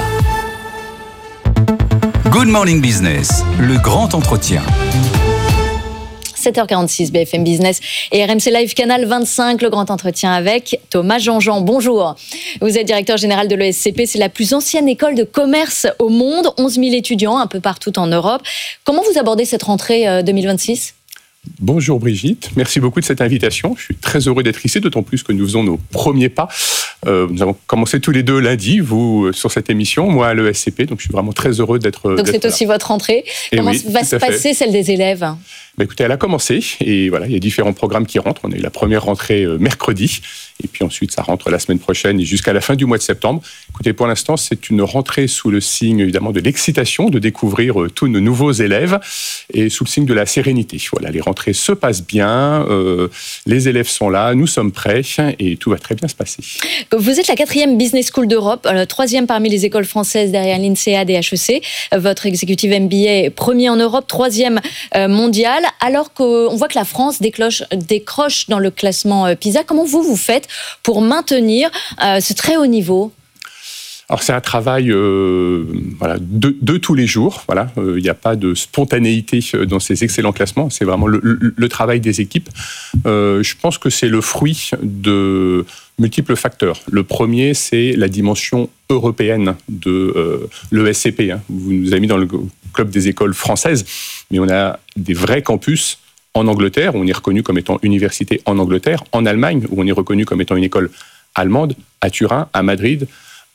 Good Morning Business, le grand entretien. 7h46, BFM Business et RMC Live Canal 25, le grand entretien avec Thomas Jean-Jean. Bonjour. Vous êtes directeur général de l'ESCP, c'est la plus ancienne école de commerce au monde, 11 000 étudiants un peu partout en Europe. Comment vous abordez cette rentrée 2026 ? Bonjour Brigitte, merci beaucoup de cette invitation. Je suis très heureux d'être ici, d'autant plus que nous faisons nos premiers pas. Nous avons commencé tous les deux lundi, vous sur cette émission, moi à l'ESCP, donc je suis vraiment très heureux d'être Donc c'est aussi votre rentrée. Comment va se passer celle des élèves ? Écoutez, elle a commencé et voilà, il y a différents programmes qui rentrent. On a eu la première rentrée mercredi et puis ensuite ça rentre la semaine prochaine et jusqu'à la fin du mois de septembre. Écoutez, pour l'instant, c'est une rentrée sous le signe évidemment de l'excitation de découvrir tous nos nouveaux élèves et sous le signe de la sérénité. Voilà, les rentrées se passent bien, les élèves sont là, nous sommes prêts et tout va très bien se passer. Vous êtes la 4e Business School d'Europe, 3e parmi les écoles françaises derrière l'INSEAD et HEC. Votre executive MBA est premier en Europe, 3e mondial. Alors qu'on voit que la France décroche dans le classement PISA, comment vous faites pour maintenir ce très haut niveau ? Alors c'est un travail de tous les jours. Voilà, il n'y a pas de spontanéité dans ces excellents classements. C'est vraiment le travail des équipes. Je pense que c'est le fruit de multiples facteurs. Le premier, c'est la dimension européenne de l'ESCP. Vous nous avez mis dans le club des écoles françaises, mais on a des vrais campus en Angleterre, où on est reconnu comme étant université en Angleterre, en Allemagne, où on est reconnu comme étant une école allemande, à Turin, à Madrid,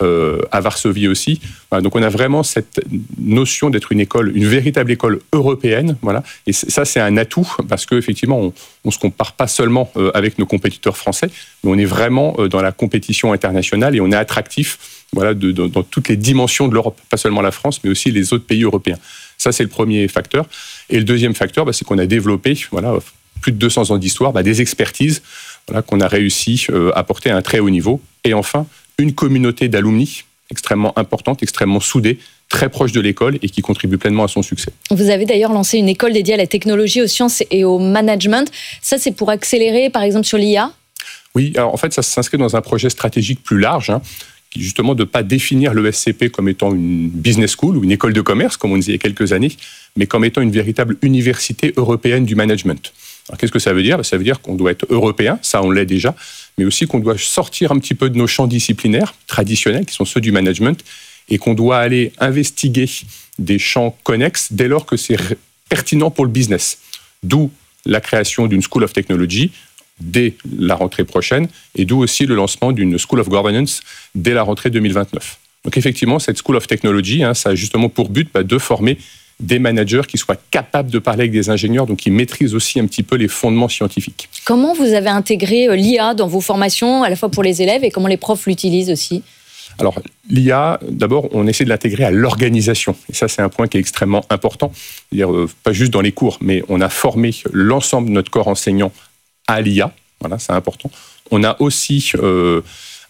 à Varsovie aussi. Voilà, donc on a vraiment cette notion d'être une véritable école européenne. Voilà. Et ça, c'est un atout parce qu'effectivement, on ne se compare pas seulement avec nos compétiteurs français, mais on est vraiment dans la compétition internationale et on est attractif dans toutes les dimensions de l'Europe. Pas seulement la France, mais aussi les autres pays européens. Ça, c'est le premier facteur. Et le deuxième facteur, c'est qu'on a développé plus de 200 ans d'histoire, des expertises qu'on a réussi à porter à un très haut niveau. Et enfin, une communauté d'alumni extrêmement importante, extrêmement soudée, très proche de l'école et qui contribue pleinement à son succès. Vous avez d'ailleurs lancé une école dédiée à la technologie, aux sciences et au management. Ça, c'est pour accélérer, par exemple, sur l'IA ? Oui, alors en fait, ça s'inscrit dans un projet stratégique plus large, qui est justement de ne pas définir l'ESCP comme étant une business school ou une école de commerce, comme on disait il y a quelques années, mais comme étant une véritable université européenne du management. Alors, qu'est-ce que ça veut dire ? Ça veut dire qu'on doit être européen, ça on l'est déjà, mais aussi qu'on doit sortir un petit peu de nos champs disciplinaires traditionnels, qui sont ceux du management, et qu'on doit aller investiguer des champs connexes dès lors que c'est pertinent pour le business. D'où la création d'une School of Technology dès la rentrée prochaine, et d'où aussi le lancement d'une School of Governance dès la rentrée 2029. Donc effectivement, cette School of Technology, ça a justement pour but de former des managers qui soient capables de parler avec des ingénieurs, donc qui maîtrisent aussi un petit peu les fondements scientifiques. Comment vous avez intégré l'IA dans vos formations, à la fois pour les élèves et comment les profs l'utilisent aussi ? Alors, l'IA, d'abord, on essaie de l'intégrer à l'organisation. Et ça, c'est un point qui est extrêmement important. C'est-à-dire, pas juste dans les cours, mais on a formé l'ensemble de notre corps enseignant à l'IA. Voilà, c'est important. On a aussi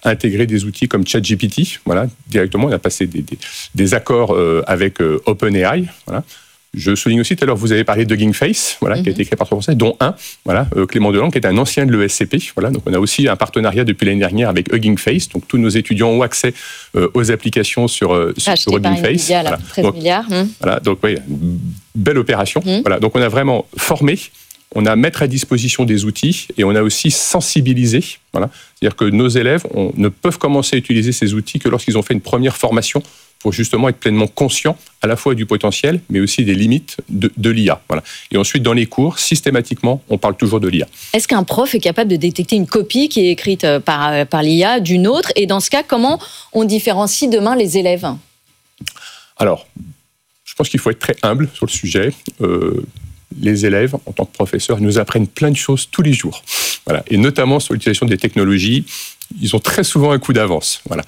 intégrer des outils comme ChatGPT. Voilà, directement, on a passé des accords avec OpenAI. Voilà. Je souligne aussi, tout à l'heure, vous avez parlé de Hugging Face, voilà, qui a été créé par 3 Français, dont un, voilà, Clément Delangue, qui est un ancien de l'ESCP. Voilà, donc on a aussi un partenariat depuis l'année dernière avec Hugging Face. Donc tous nos étudiants ont accès aux applications sur Hugging Face. Nvidia, voilà. 13 donc, milliards. Voilà, donc oui, belle opération. Voilà, donc on a vraiment formé, on a mettre à disposition des outils et on a aussi sensibilisé. Voilà, c'est-à-dire que nos élèves ne peuvent commencer à utiliser ces outils que lorsqu'ils ont fait une première formation, pour justement être pleinement conscient à la fois du potentiel, mais aussi des limites de l'IA. Voilà. Et ensuite, dans les cours, systématiquement, on parle toujours de l'IA. Est-ce qu'un prof est capable de détecter une copie qui est écrite par l'IA d'une autre? Et dans ce cas, comment on différencie demain les élèves? Alors, je pense qu'il faut être très humble sur le sujet. Les élèves, en tant que professeurs, nous apprennent plein de choses tous les jours. Voilà. Et notamment sur l'utilisation des technologies, ils ont très souvent un coup d'avance. Voilà.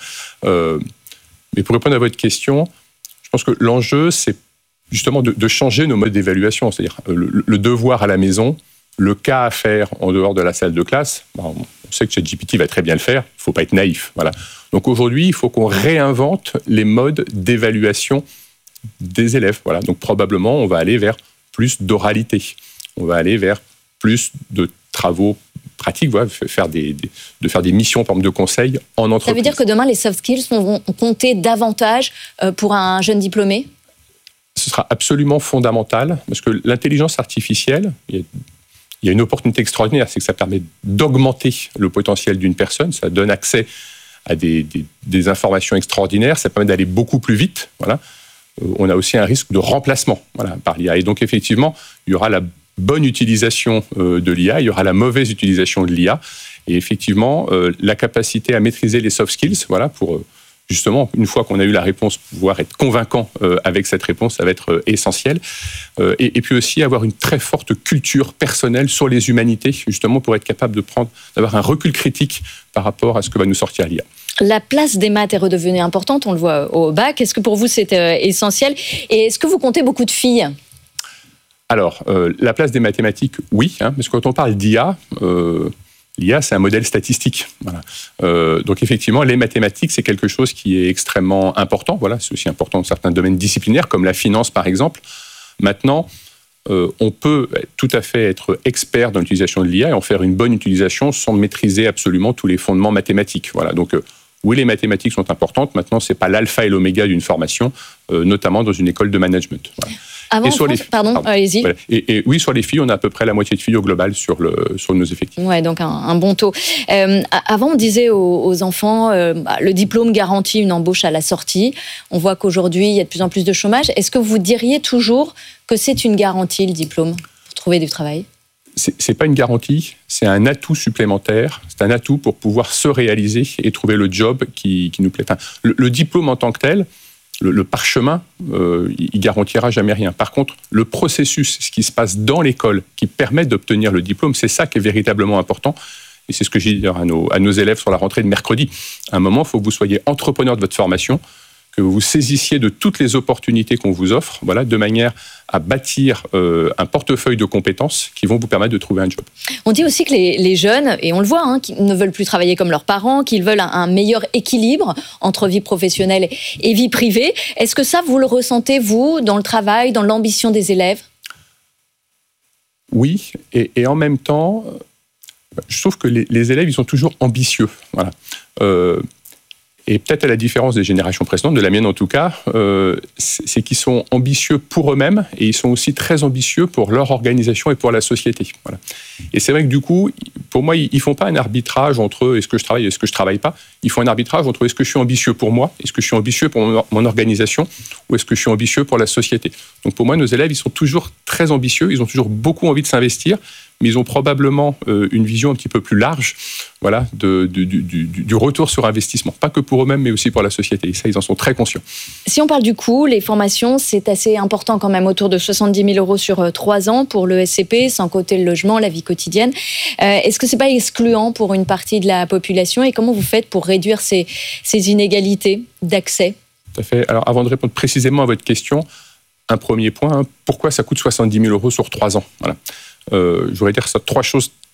Mais pour répondre à votre question, je pense que l'enjeu, c'est justement de changer nos modes d'évaluation. C'est-à-dire le devoir à la maison, le cas à faire en dehors de la salle de classe. On sait que ChatGPT va très bien le faire, il ne faut pas être naïf. Voilà. Donc aujourd'hui, il faut qu'on réinvente les modes d'évaluation des élèves. Voilà. Donc probablement, on va aller vers plus d'oralité. On va aller vers plus de travaux pratiques, voilà, faire des missions, par exemple, de conseil en entreprise. Ça veut dire que demain, les soft skills vont compter davantage pour un jeune diplômé? Ce sera absolument fondamental, parce que l'intelligence artificielle, il y a une opportunité extraordinaire, c'est que ça permet d'augmenter le potentiel d'une personne, ça donne accès à des informations extraordinaires, ça permet d'aller beaucoup plus vite. Voilà. On a aussi un risque de remplacement, voilà, par l'IA. Et donc, effectivement, il y aura la bonne utilisation de l'IA, il y aura la mauvaise utilisation de l'IA. Et effectivement, la capacité à maîtriser les soft skills, voilà, pour justement, une fois qu'on a eu la réponse, pouvoir être convaincant avec cette réponse, ça va être essentiel. Et puis aussi avoir une très forte culture personnelle sur les humanités, justement pour être capable d'avoir un recul critique par rapport à ce que va nous sortir l'IA. La place des maths est redevenue importante, on le voit au bac. Est-ce que pour vous c'est essentiel? Et est-ce que vous comptez beaucoup de filles? Alors, la place des mathématiques, oui, hein, parce que quand on parle d'IA, l'IA, c'est un modèle statistique. Voilà. Donc, effectivement, les mathématiques, c'est quelque chose qui est extrêmement important. Voilà, c'est aussi important dans certains domaines disciplinaires, comme la finance, par exemple. Maintenant, on peut tout à fait être expert dans l'utilisation de l'IA et en faire une bonne utilisation sans maîtriser absolument tous les fondements mathématiques. Voilà. Donc, oui, les mathématiques sont importantes. Maintenant, c'est pas l'alpha et l'oméga d'une formation, notamment dans une école de management. Voilà. Avant, allez-y. Voilà. Et oui, sur les filles, on a à peu près la moitié de filles au global sur nos effectifs. Ouais, donc un bon taux. Avant, on disait aux enfants, le diplôme garantit une embauche à la sortie. On voit qu'aujourd'hui, il y a de plus en plus de chômage. Est-ce que vous diriez toujours que c'est une garantie, le diplôme, pour trouver du travail? C'est pas une garantie, c'est un atout supplémentaire. C'est un atout pour pouvoir se réaliser et trouver le job qui nous plaît. Enfin, le diplôme en tant que tel, le parchemin, il garantira jamais rien. Par contre, le processus, ce qui se passe dans l'école, qui permet d'obtenir le diplôme, c'est ça qui est véritablement important. Et c'est ce que j'ai dit à nos élèves sur la rentrée de mercredi. À un moment, il faut que vous soyez entrepreneur de votre formation, que vous vous saisissiez de toutes les opportunités qu'on vous offre, voilà, de manière à bâtir un portefeuille de compétences qui vont vous permettre de trouver un job. On dit aussi que les jeunes, et on le voit, hein, qui ne veulent plus travailler comme leurs parents, qu'ils veulent un meilleur équilibre entre vie professionnelle et vie privée. Est-ce que ça, vous le ressentez, vous, dans le travail, dans l'ambition des élèves? Oui, et en même temps, je trouve que les élèves, ils sont toujours ambitieux. Voilà. Et peut-être à la différence des générations précédentes, de la mienne en tout cas, c'est qu'ils sont ambitieux pour eux-mêmes et ils sont aussi très ambitieux pour leur organisation et pour la société. Voilà. Et c'est vrai que du coup, pour moi, ils font pas un arbitrage entre est-ce que je travaille et est-ce que je travaille pas. Ils font un arbitrage entre est-ce que je suis ambitieux pour moi, est-ce que je suis ambitieux pour mon organisation ou est-ce que je suis ambitieux pour la société. Donc pour moi, nos élèves, ils sont toujours très ambitieux, ils ont toujours beaucoup envie de s'investir, mais ils ont probablement une vision un petit peu plus large, voilà, du retour sur investissement. Pas que pour eux-mêmes, mais aussi pour la société. Et ça, ils en sont très conscients. Si on parle du coût, les formations, c'est assez important quand même, autour de 70 000 euros sur 3 ans pour le SCP, sans compter le logement, la vie quotidienne. Est-ce que c'est pas excluant pour une partie de la population? Et comment vous faites pour réduire ces inégalités d'accès? Tout à fait. Alors, avant de répondre précisément à votre question, un premier point, pourquoi ça coûte 70 000 euros sur 3 ans? Voilà. Je voudrais dire ça, 3 choses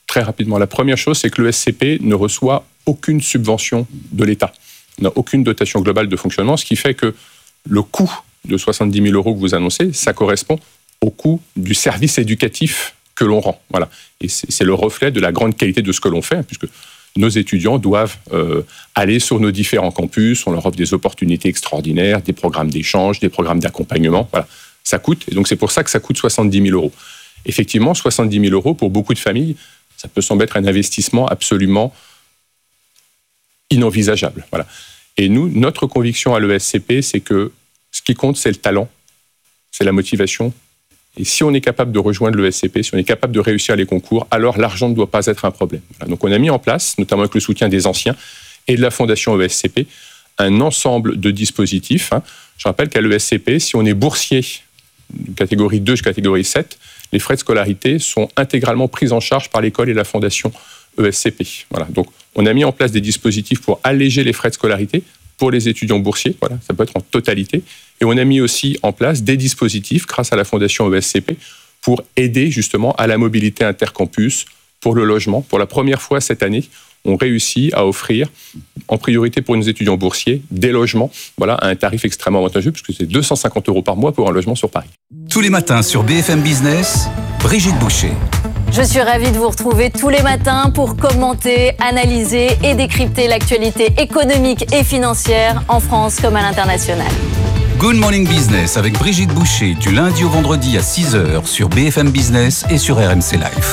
très rapidement. La première chose, c'est que le SCP ne reçoit aucune subvention de l'État. On n'a aucune dotation globale de fonctionnement, ce qui fait que le coût de 70 000 € que vous annoncez, ça correspond au coût du service éducatif que l'on rend. Voilà. Et c'est le reflet de la grande qualité de ce que l'on fait, puisque nos étudiants doivent aller sur nos différents campus, on leur offre des opportunités extraordinaires, des programmes d'échange, des programmes d'accompagnement. Voilà. Ça coûte, et donc c'est pour ça que ça coûte 70 000 €. Effectivement, 70 000 € pour beaucoup de familles, ça peut sembler être un investissement absolument inenvisageable. Voilà. Et nous, notre conviction à l'ESCP, c'est que ce qui compte, c'est le talent, c'est la motivation. Et si on est capable de rejoindre l'ESCP, si on est capable de réussir les concours, alors l'argent ne doit pas être un problème. Voilà. Donc on a mis en place, notamment avec le soutien des anciens et de la Fondation ESCP, un ensemble de dispositifs. Je rappelle qu'à l'ESCP, si on est boursier de catégorie 2 jusqu'à catégorie 7, les frais de scolarité sont intégralement pris en charge par l'école et la Fondation ESCP. Voilà. Donc on a mis en place des dispositifs pour alléger les frais de scolarité pour les étudiants boursiers, voilà, ça peut être en totalité. Et on a mis aussi en place des dispositifs, grâce à la Fondation ESCP, pour aider justement à la mobilité intercampus, pour le logement. Pour la première fois cette année, on réussit à offrir, en priorité pour nos étudiants boursiers, des logements, voilà, à un tarif extrêmement avantageux, puisque c'est 250 € par mois pour un logement sur Paris. Tous les matins sur BFM Business, Brigitte Boucher. Je suis ravie de vous retrouver tous les matins pour commenter, analyser et décrypter l'actualité économique et financière en France comme à l'international. Good Morning Business avec Brigitte Boucher du lundi au vendredi à 6h sur BFM Business et sur RMC Live.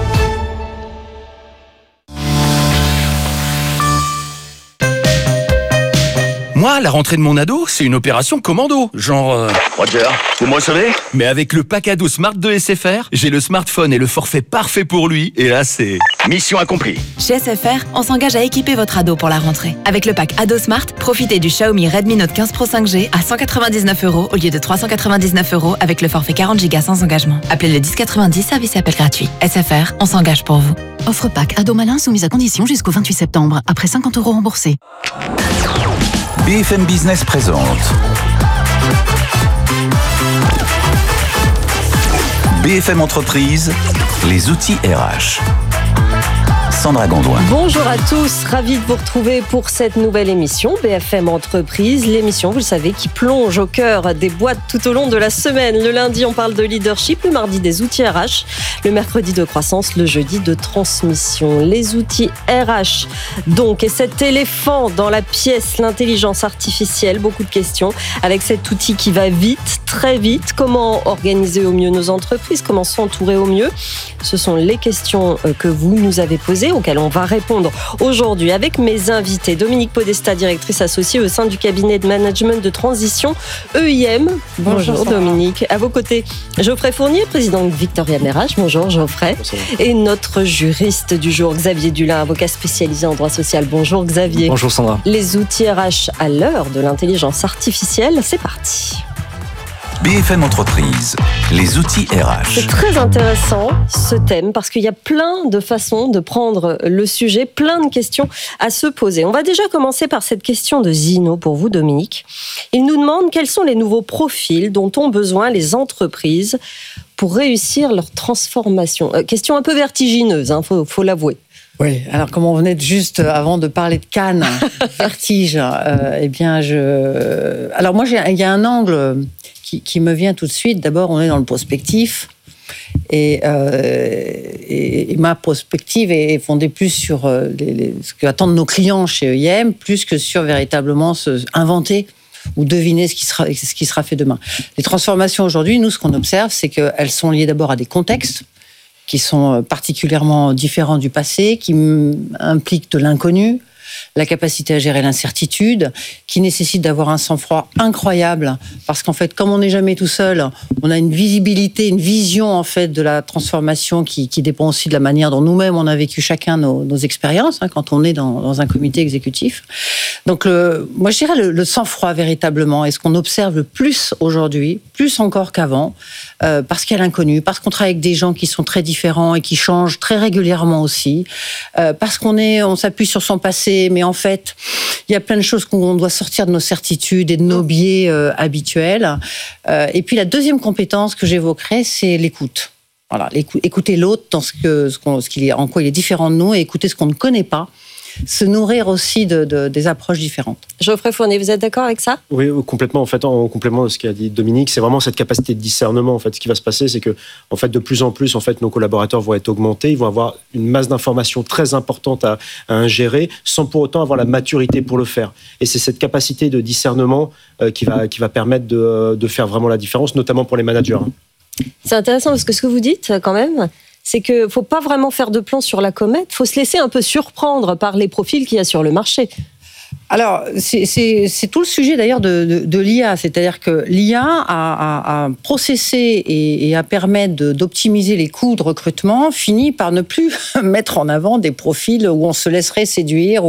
Moi, la rentrée de mon ado, c'est une opération commando. Genre... Roger, vous me recevez ? Mais avec le pack ado Smart de SFR, j'ai le smartphone et le forfait parfait pour lui. Et là, c'est... mission accomplie. Chez SFR, on s'engage à équiper votre ado pour la rentrée. Avec le pack ado Smart, profitez du Xiaomi Redmi Note 15 Pro 5G à 199 € au lieu de 399 € avec le forfait 40 Go sans engagement. Appelez le 1090, service et appel gratuit. SFR, on s'engage pour vous. Offre pack ado malin soumise à condition jusqu'au 28 septembre, après 50 € remboursés. BFM Business présente BFM Entreprise, les outils RH. Sandra Gondouin. Bonjour à tous, ravi de vous retrouver pour cette nouvelle émission BFM Entreprise, l'émission, vous le savez, qui plonge au cœur des boîtes tout au long de la semaine. Le lundi, on parle de leadership, le mardi des outils RH, le mercredi de croissance, le jeudi de transmission. Les outils RH, donc, et cet éléphant dans la pièce, l'intelligence artificielle, beaucoup de questions avec cet outil qui va vite, très vite. Comment organiser au mieux nos entreprises, comment s'entourer au mieux? Ce sont les questions que vous nous avez posées, auxquelles on va répondre aujourd'hui avec mes invités. Dominique Podesta, directrice associée au sein du cabinet de management de transition EIM. Bonjour Dominique. À vos côtés, Geoffrey Fournier, président de Victorian RH. Bonjour Geoffrey. Bonjour. Et notre juriste du jour, Xavier Dulin, avocat spécialisé en droit social. Bonjour Xavier. Bonjour Sandra. Les outils RH à l'heure de l'intelligence artificielle, c'est parti. BFM Entreprise, les outils RH. C'est très intéressant ce thème parce qu'il y a plein de façons de prendre le sujet, plein de questions à se poser. On va déjà commencer par cette question de Zino pour vous Dominique. Il nous demande quels sont les nouveaux profils dont ont besoin les entreprises pour réussir leur transformation. Question un peu vertigineuse, faut l'avouer. Oui, alors comme on venait juste avant de parler de Cannes, vertige, eh bien alors moi il y a un angle qui me vient tout de suite. D'abord, on est dans le prospectif et ma prospective est fondée plus sur ce qu'attendent nos clients chez EIM, plus que sur véritablement inventer ou deviner ce qui sera fait demain. Les transformations aujourd'hui, nous, ce qu'on observe, c'est qu'elles sont liées d'abord à des contextes qui sont particulièrement différents du passé, qui impliquent de l'inconnu, la capacité à gérer l'incertitude, qui nécessite d'avoir un sang-froid incroyable, parce qu'en fait, comme on n'est jamais tout seul, on a une visibilité, une vision en fait de la transformation qui dépend aussi de la manière dont nous-mêmes on a vécu chacun nos expériences, quand on est dans un comité exécutif. Donc, moi je dirais le sang-froid véritablement, est ce qu'on observe le plus aujourd'hui, plus encore qu'avant, parce qu'il y a l'inconnu, parce qu'on travaille avec des gens qui sont très différents et qui changent très régulièrement aussi, parce on s'appuie sur son passé, mais en fait, il y a plein de choses qu'on doit sortir de nos certitudes et de nos biais habituels. Et puis la deuxième compétence que j'évoquerais, c'est l'écoute. Voilà, écouter l'autre dans en quoi il est différent de nous et écouter ce qu'on ne connaît pas. Se nourrir aussi des approches différentes. Geoffrey Fournier, vous êtes d'accord avec ça ? Oui, complètement. En fait, en complément de ce qu'a dit Dominique, c'est vraiment cette capacité de discernement. En fait, ce qui va se passer, c'est que, en fait, de plus en plus, en fait, nos collaborateurs vont être augmentés. Ils vont avoir une masse d'informations très importante à ingérer, sans pour autant avoir la maturité pour le faire. Et c'est cette capacité de discernement qui va permettre de faire vraiment la différence, notamment pour les managers. C'est intéressant parce que ce que vous dites, quand même, c'est qu'il ne faut pas vraiment faire de plan sur la comète, il faut se laisser un peu surprendre par les profils qu'il y a sur le marché. Alors, c'est tout le sujet d'ailleurs de l'IA, c'est-à-dire que l'IA a processé et à permettre d'optimiser les coûts de recrutement, finit par ne plus mettre en avant des profils où on se laisserait séduire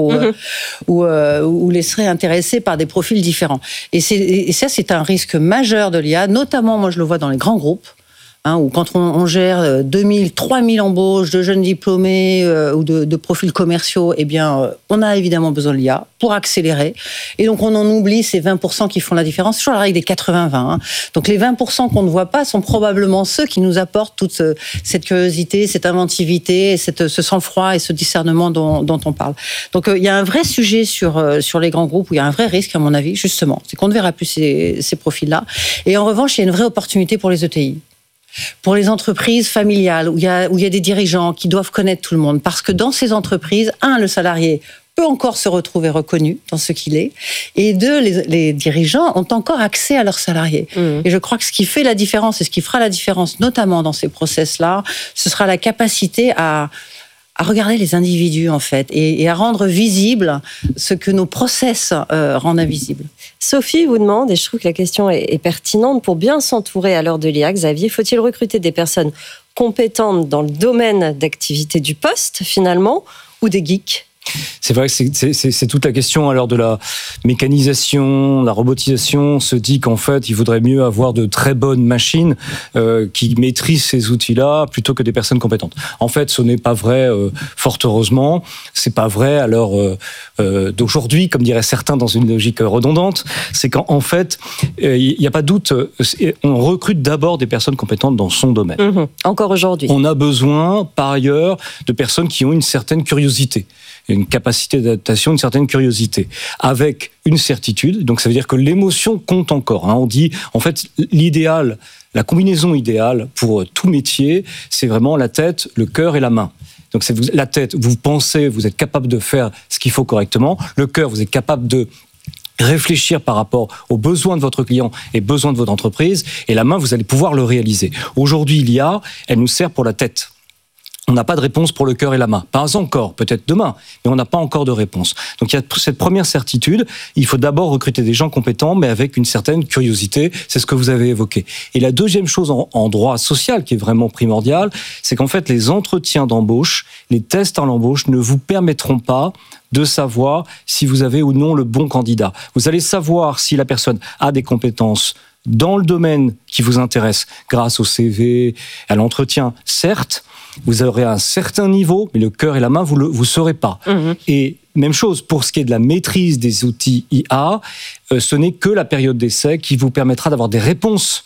ou laisserait intéresser par des profils différents. Et ça, c'est un risque majeur de l'IA, notamment, moi je le vois dans les grands groupes, où quand on gère 2000, 3000 embauches de jeunes diplômés ou de profils commerciaux, eh bien, on a évidemment besoin de l'IA pour accélérer. Et donc, on en oublie ces 20% qui font la différence. C'est toujours la règle des 80-20. Donc, les 20% qu'on ne voit pas sont probablement ceux qui nous apportent toute cette curiosité, cette inventivité, ce sang-froid et ce discernement dont on parle. Donc, il y a un vrai sujet sur les grands groupes où il y a un vrai risque, à mon avis, justement. C'est qu'on ne verra plus ces profils-là. Et en revanche, il y a une vraie opportunité pour les ETI. Pour les entreprises familiales, où il y a des dirigeants qui doivent connaître tout le monde. Parce que dans ces entreprises, le salarié peut encore se retrouver reconnu dans ce qu'il est. Et deux, les dirigeants ont encore accès à leurs salariés. Et je crois que ce qui fait la différence et ce qui fera la différence, notamment dans ces process-là, ce sera la capacité à regarder les individus, en fait, et à rendre visible ce que nos process rendent invisible. Sophie vous demande, et je trouve que la question est pertinente, pour bien s'entourer à l'heure de l'IA, Xavier, faut-il recruter des personnes compétentes dans le domaine d'activité du poste, finalement, ou des geeks ? C'est vrai que c'est toute la question à l'heure de la mécanisation, la robotisation. On se dit qu'en fait, il vaudrait mieux avoir de très bonnes machines qui maîtrisent ces outils-là plutôt que des personnes compétentes. En fait, ce n'est pas vrai, fort heureusement. C'est pas vrai à l'heure d'aujourd'hui, comme diraient certains dans une logique redondante. C'est qu'en fait, il n'y a pas de doute, on recrute d'abord des personnes compétentes dans son domaine. Encore aujourd'hui. On a besoin, par ailleurs, de personnes qui ont une certaine curiosité. Une capacité d'adaptation, une certaine curiosité, avec une certitude. Donc ça veut dire que l'émotion compte encore. On dit, en fait, l'idéal, la combinaison idéale pour tout métier, c'est vraiment la tête, le cœur et la main. Donc c'est la tête, vous pensez, vous êtes capable de faire ce qu'il faut correctement. Le cœur, vous êtes capable de réfléchir par rapport aux besoins de votre client et besoins de votre entreprise. Et la main, vous allez pouvoir le réaliser. Aujourd'hui, l'IA, elle nous sert pour la tête. On n'a pas de réponse pour le cœur et la main. Pas encore, peut-être demain, mais on n'a pas encore de réponse. Donc il y a cette première certitude, il faut d'abord recruter des gens compétents, mais avec une certaine curiosité, c'est ce que vous avez évoqué. Et la deuxième chose en droit social qui est vraiment primordiale, c'est qu'en fait les entretiens d'embauche, les tests à l'embauche ne vous permettront pas de savoir si vous avez ou non le bon candidat. Vous allez savoir si la personne a des compétences dans le domaine qui vous intéresse, grâce au CV, à l'entretien, certes. Vous aurez un certain niveau, mais le cœur et la main, vous ne saurez pas. Et même chose, pour ce qui est de la maîtrise des outils IA, ce n'est que la période d'essai qui vous permettra d'avoir des réponses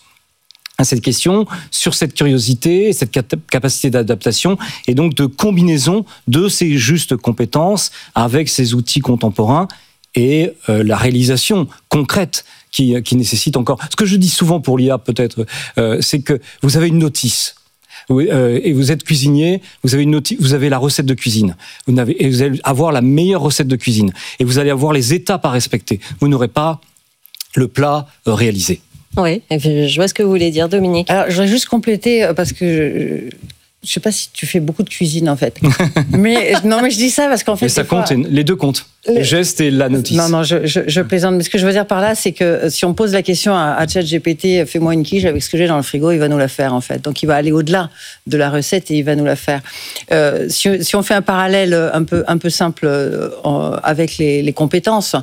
à cette question, sur cette curiosité, cette capacité d'adaptation, et donc de combinaison de ces justes compétences avec ces outils contemporains et la réalisation concrète qui nécessite encore... Ce que je dis souvent pour l'IA, peut-être, c'est que vous avez une notice. Et vous êtes cuisinier, vous avez la recette de cuisine. Et vous allez avoir la meilleure recette de cuisine. Et vous allez avoir les étapes à respecter. Vous n'aurez pas le plat réalisé. Oui, je vois ce que vous voulez dire, Dominique. Alors, je voudrais juste compléter, parce que je sais pas si tu fais beaucoup de cuisine, en fait. mais je dis ça parce qu'en fait... Mais ça compte, les deux comptent. Le geste et la notice. Non, je plaisante. Mais ce que je veux dire par là, c'est que si on pose la question à ChatGPT, fais-moi une quiche avec ce que j'ai dans le frigo, il va nous la faire, en fait. Donc, il va aller au-delà de la recette et il va nous la faire. Si on fait un parallèle un peu simple avec les compétences,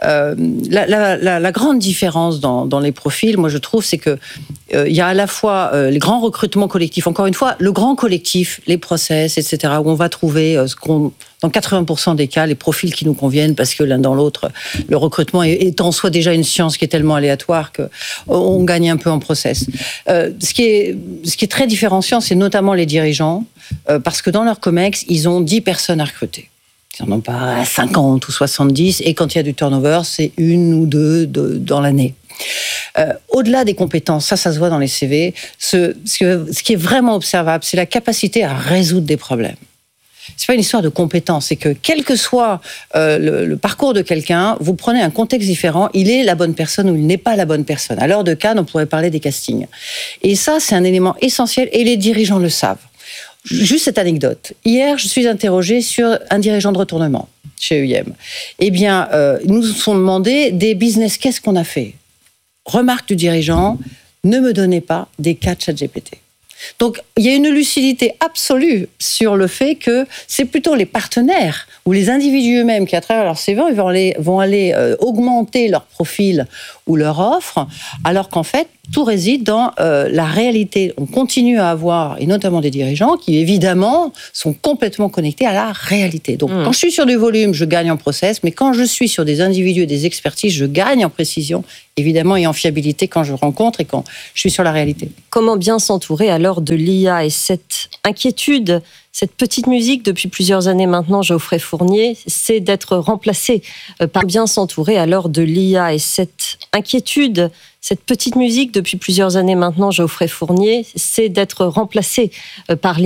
la grande différence dans les profils, moi, je trouve, c'est que il y a à la fois les grands recrutements collectifs, encore une fois, le grand collectif, les process, etc., où on va trouver dans 80% des cas, les profils qui nous conviennent, parce que l'un dans l'autre, le recrutement est en soi déjà une science qui est tellement aléatoire qu'on gagne un peu en process. Ce qui est très différenciant, c'est notamment les dirigeants, parce que dans leur COMEX, ils ont 10 personnes à recruter. Ils n'en ont pas 50 ou 70, et quand il y a du turnover, c'est 1 ou 2 dans l'année. Au-delà des compétences, ça se voit dans les CV, ce qui est vraiment observable, c'est la capacité à résoudre des problèmes. C'est pas une histoire de compétences, c'est que quel que soit le parcours de quelqu'un, vous prenez un contexte différent, il est la bonne personne ou il n'est pas la bonne personne. À l'heure de Cannes, on pourrait parler des castings. Et ça, c'est un élément essentiel, et les dirigeants le savent. Juste cette anecdote. Hier, je suis interrogée sur un dirigeant de retournement chez EUM. Eh bien, ils nous ont demandé des business, qu'est-ce qu'on a fait ? Remarque du dirigeant, ne me donnez pas des cas de ChatGPT. Donc, il y a une lucidité absolue sur le fait que c'est plutôt les partenaires ou les individus eux-mêmes qui, à travers leur CV, vont aller augmenter leur profil ou leur offre, alors qu'en fait, tout réside dans la réalité. On continue à avoir, et notamment des dirigeants, qui évidemment sont complètement connectés à la réalité. Donc, quand je suis sur du volume, je gagne en process, mais quand je suis sur des individus et des expertises, je gagne en précision, évidemment, et en fiabilité quand je rencontre et quand je suis sur la réalité. Comment bien s'entourer à l'heure de l'IA et cette inquiétude, cette petite musique depuis plusieurs années maintenant, Geoffrey Fournier, c'est d'être remplacé par bien s'entourer à l'heure de l'IA et cette inquiétude, cette petite musique depuis plusieurs années maintenant, Geoffrey Fournier, c'est d'être remplacé par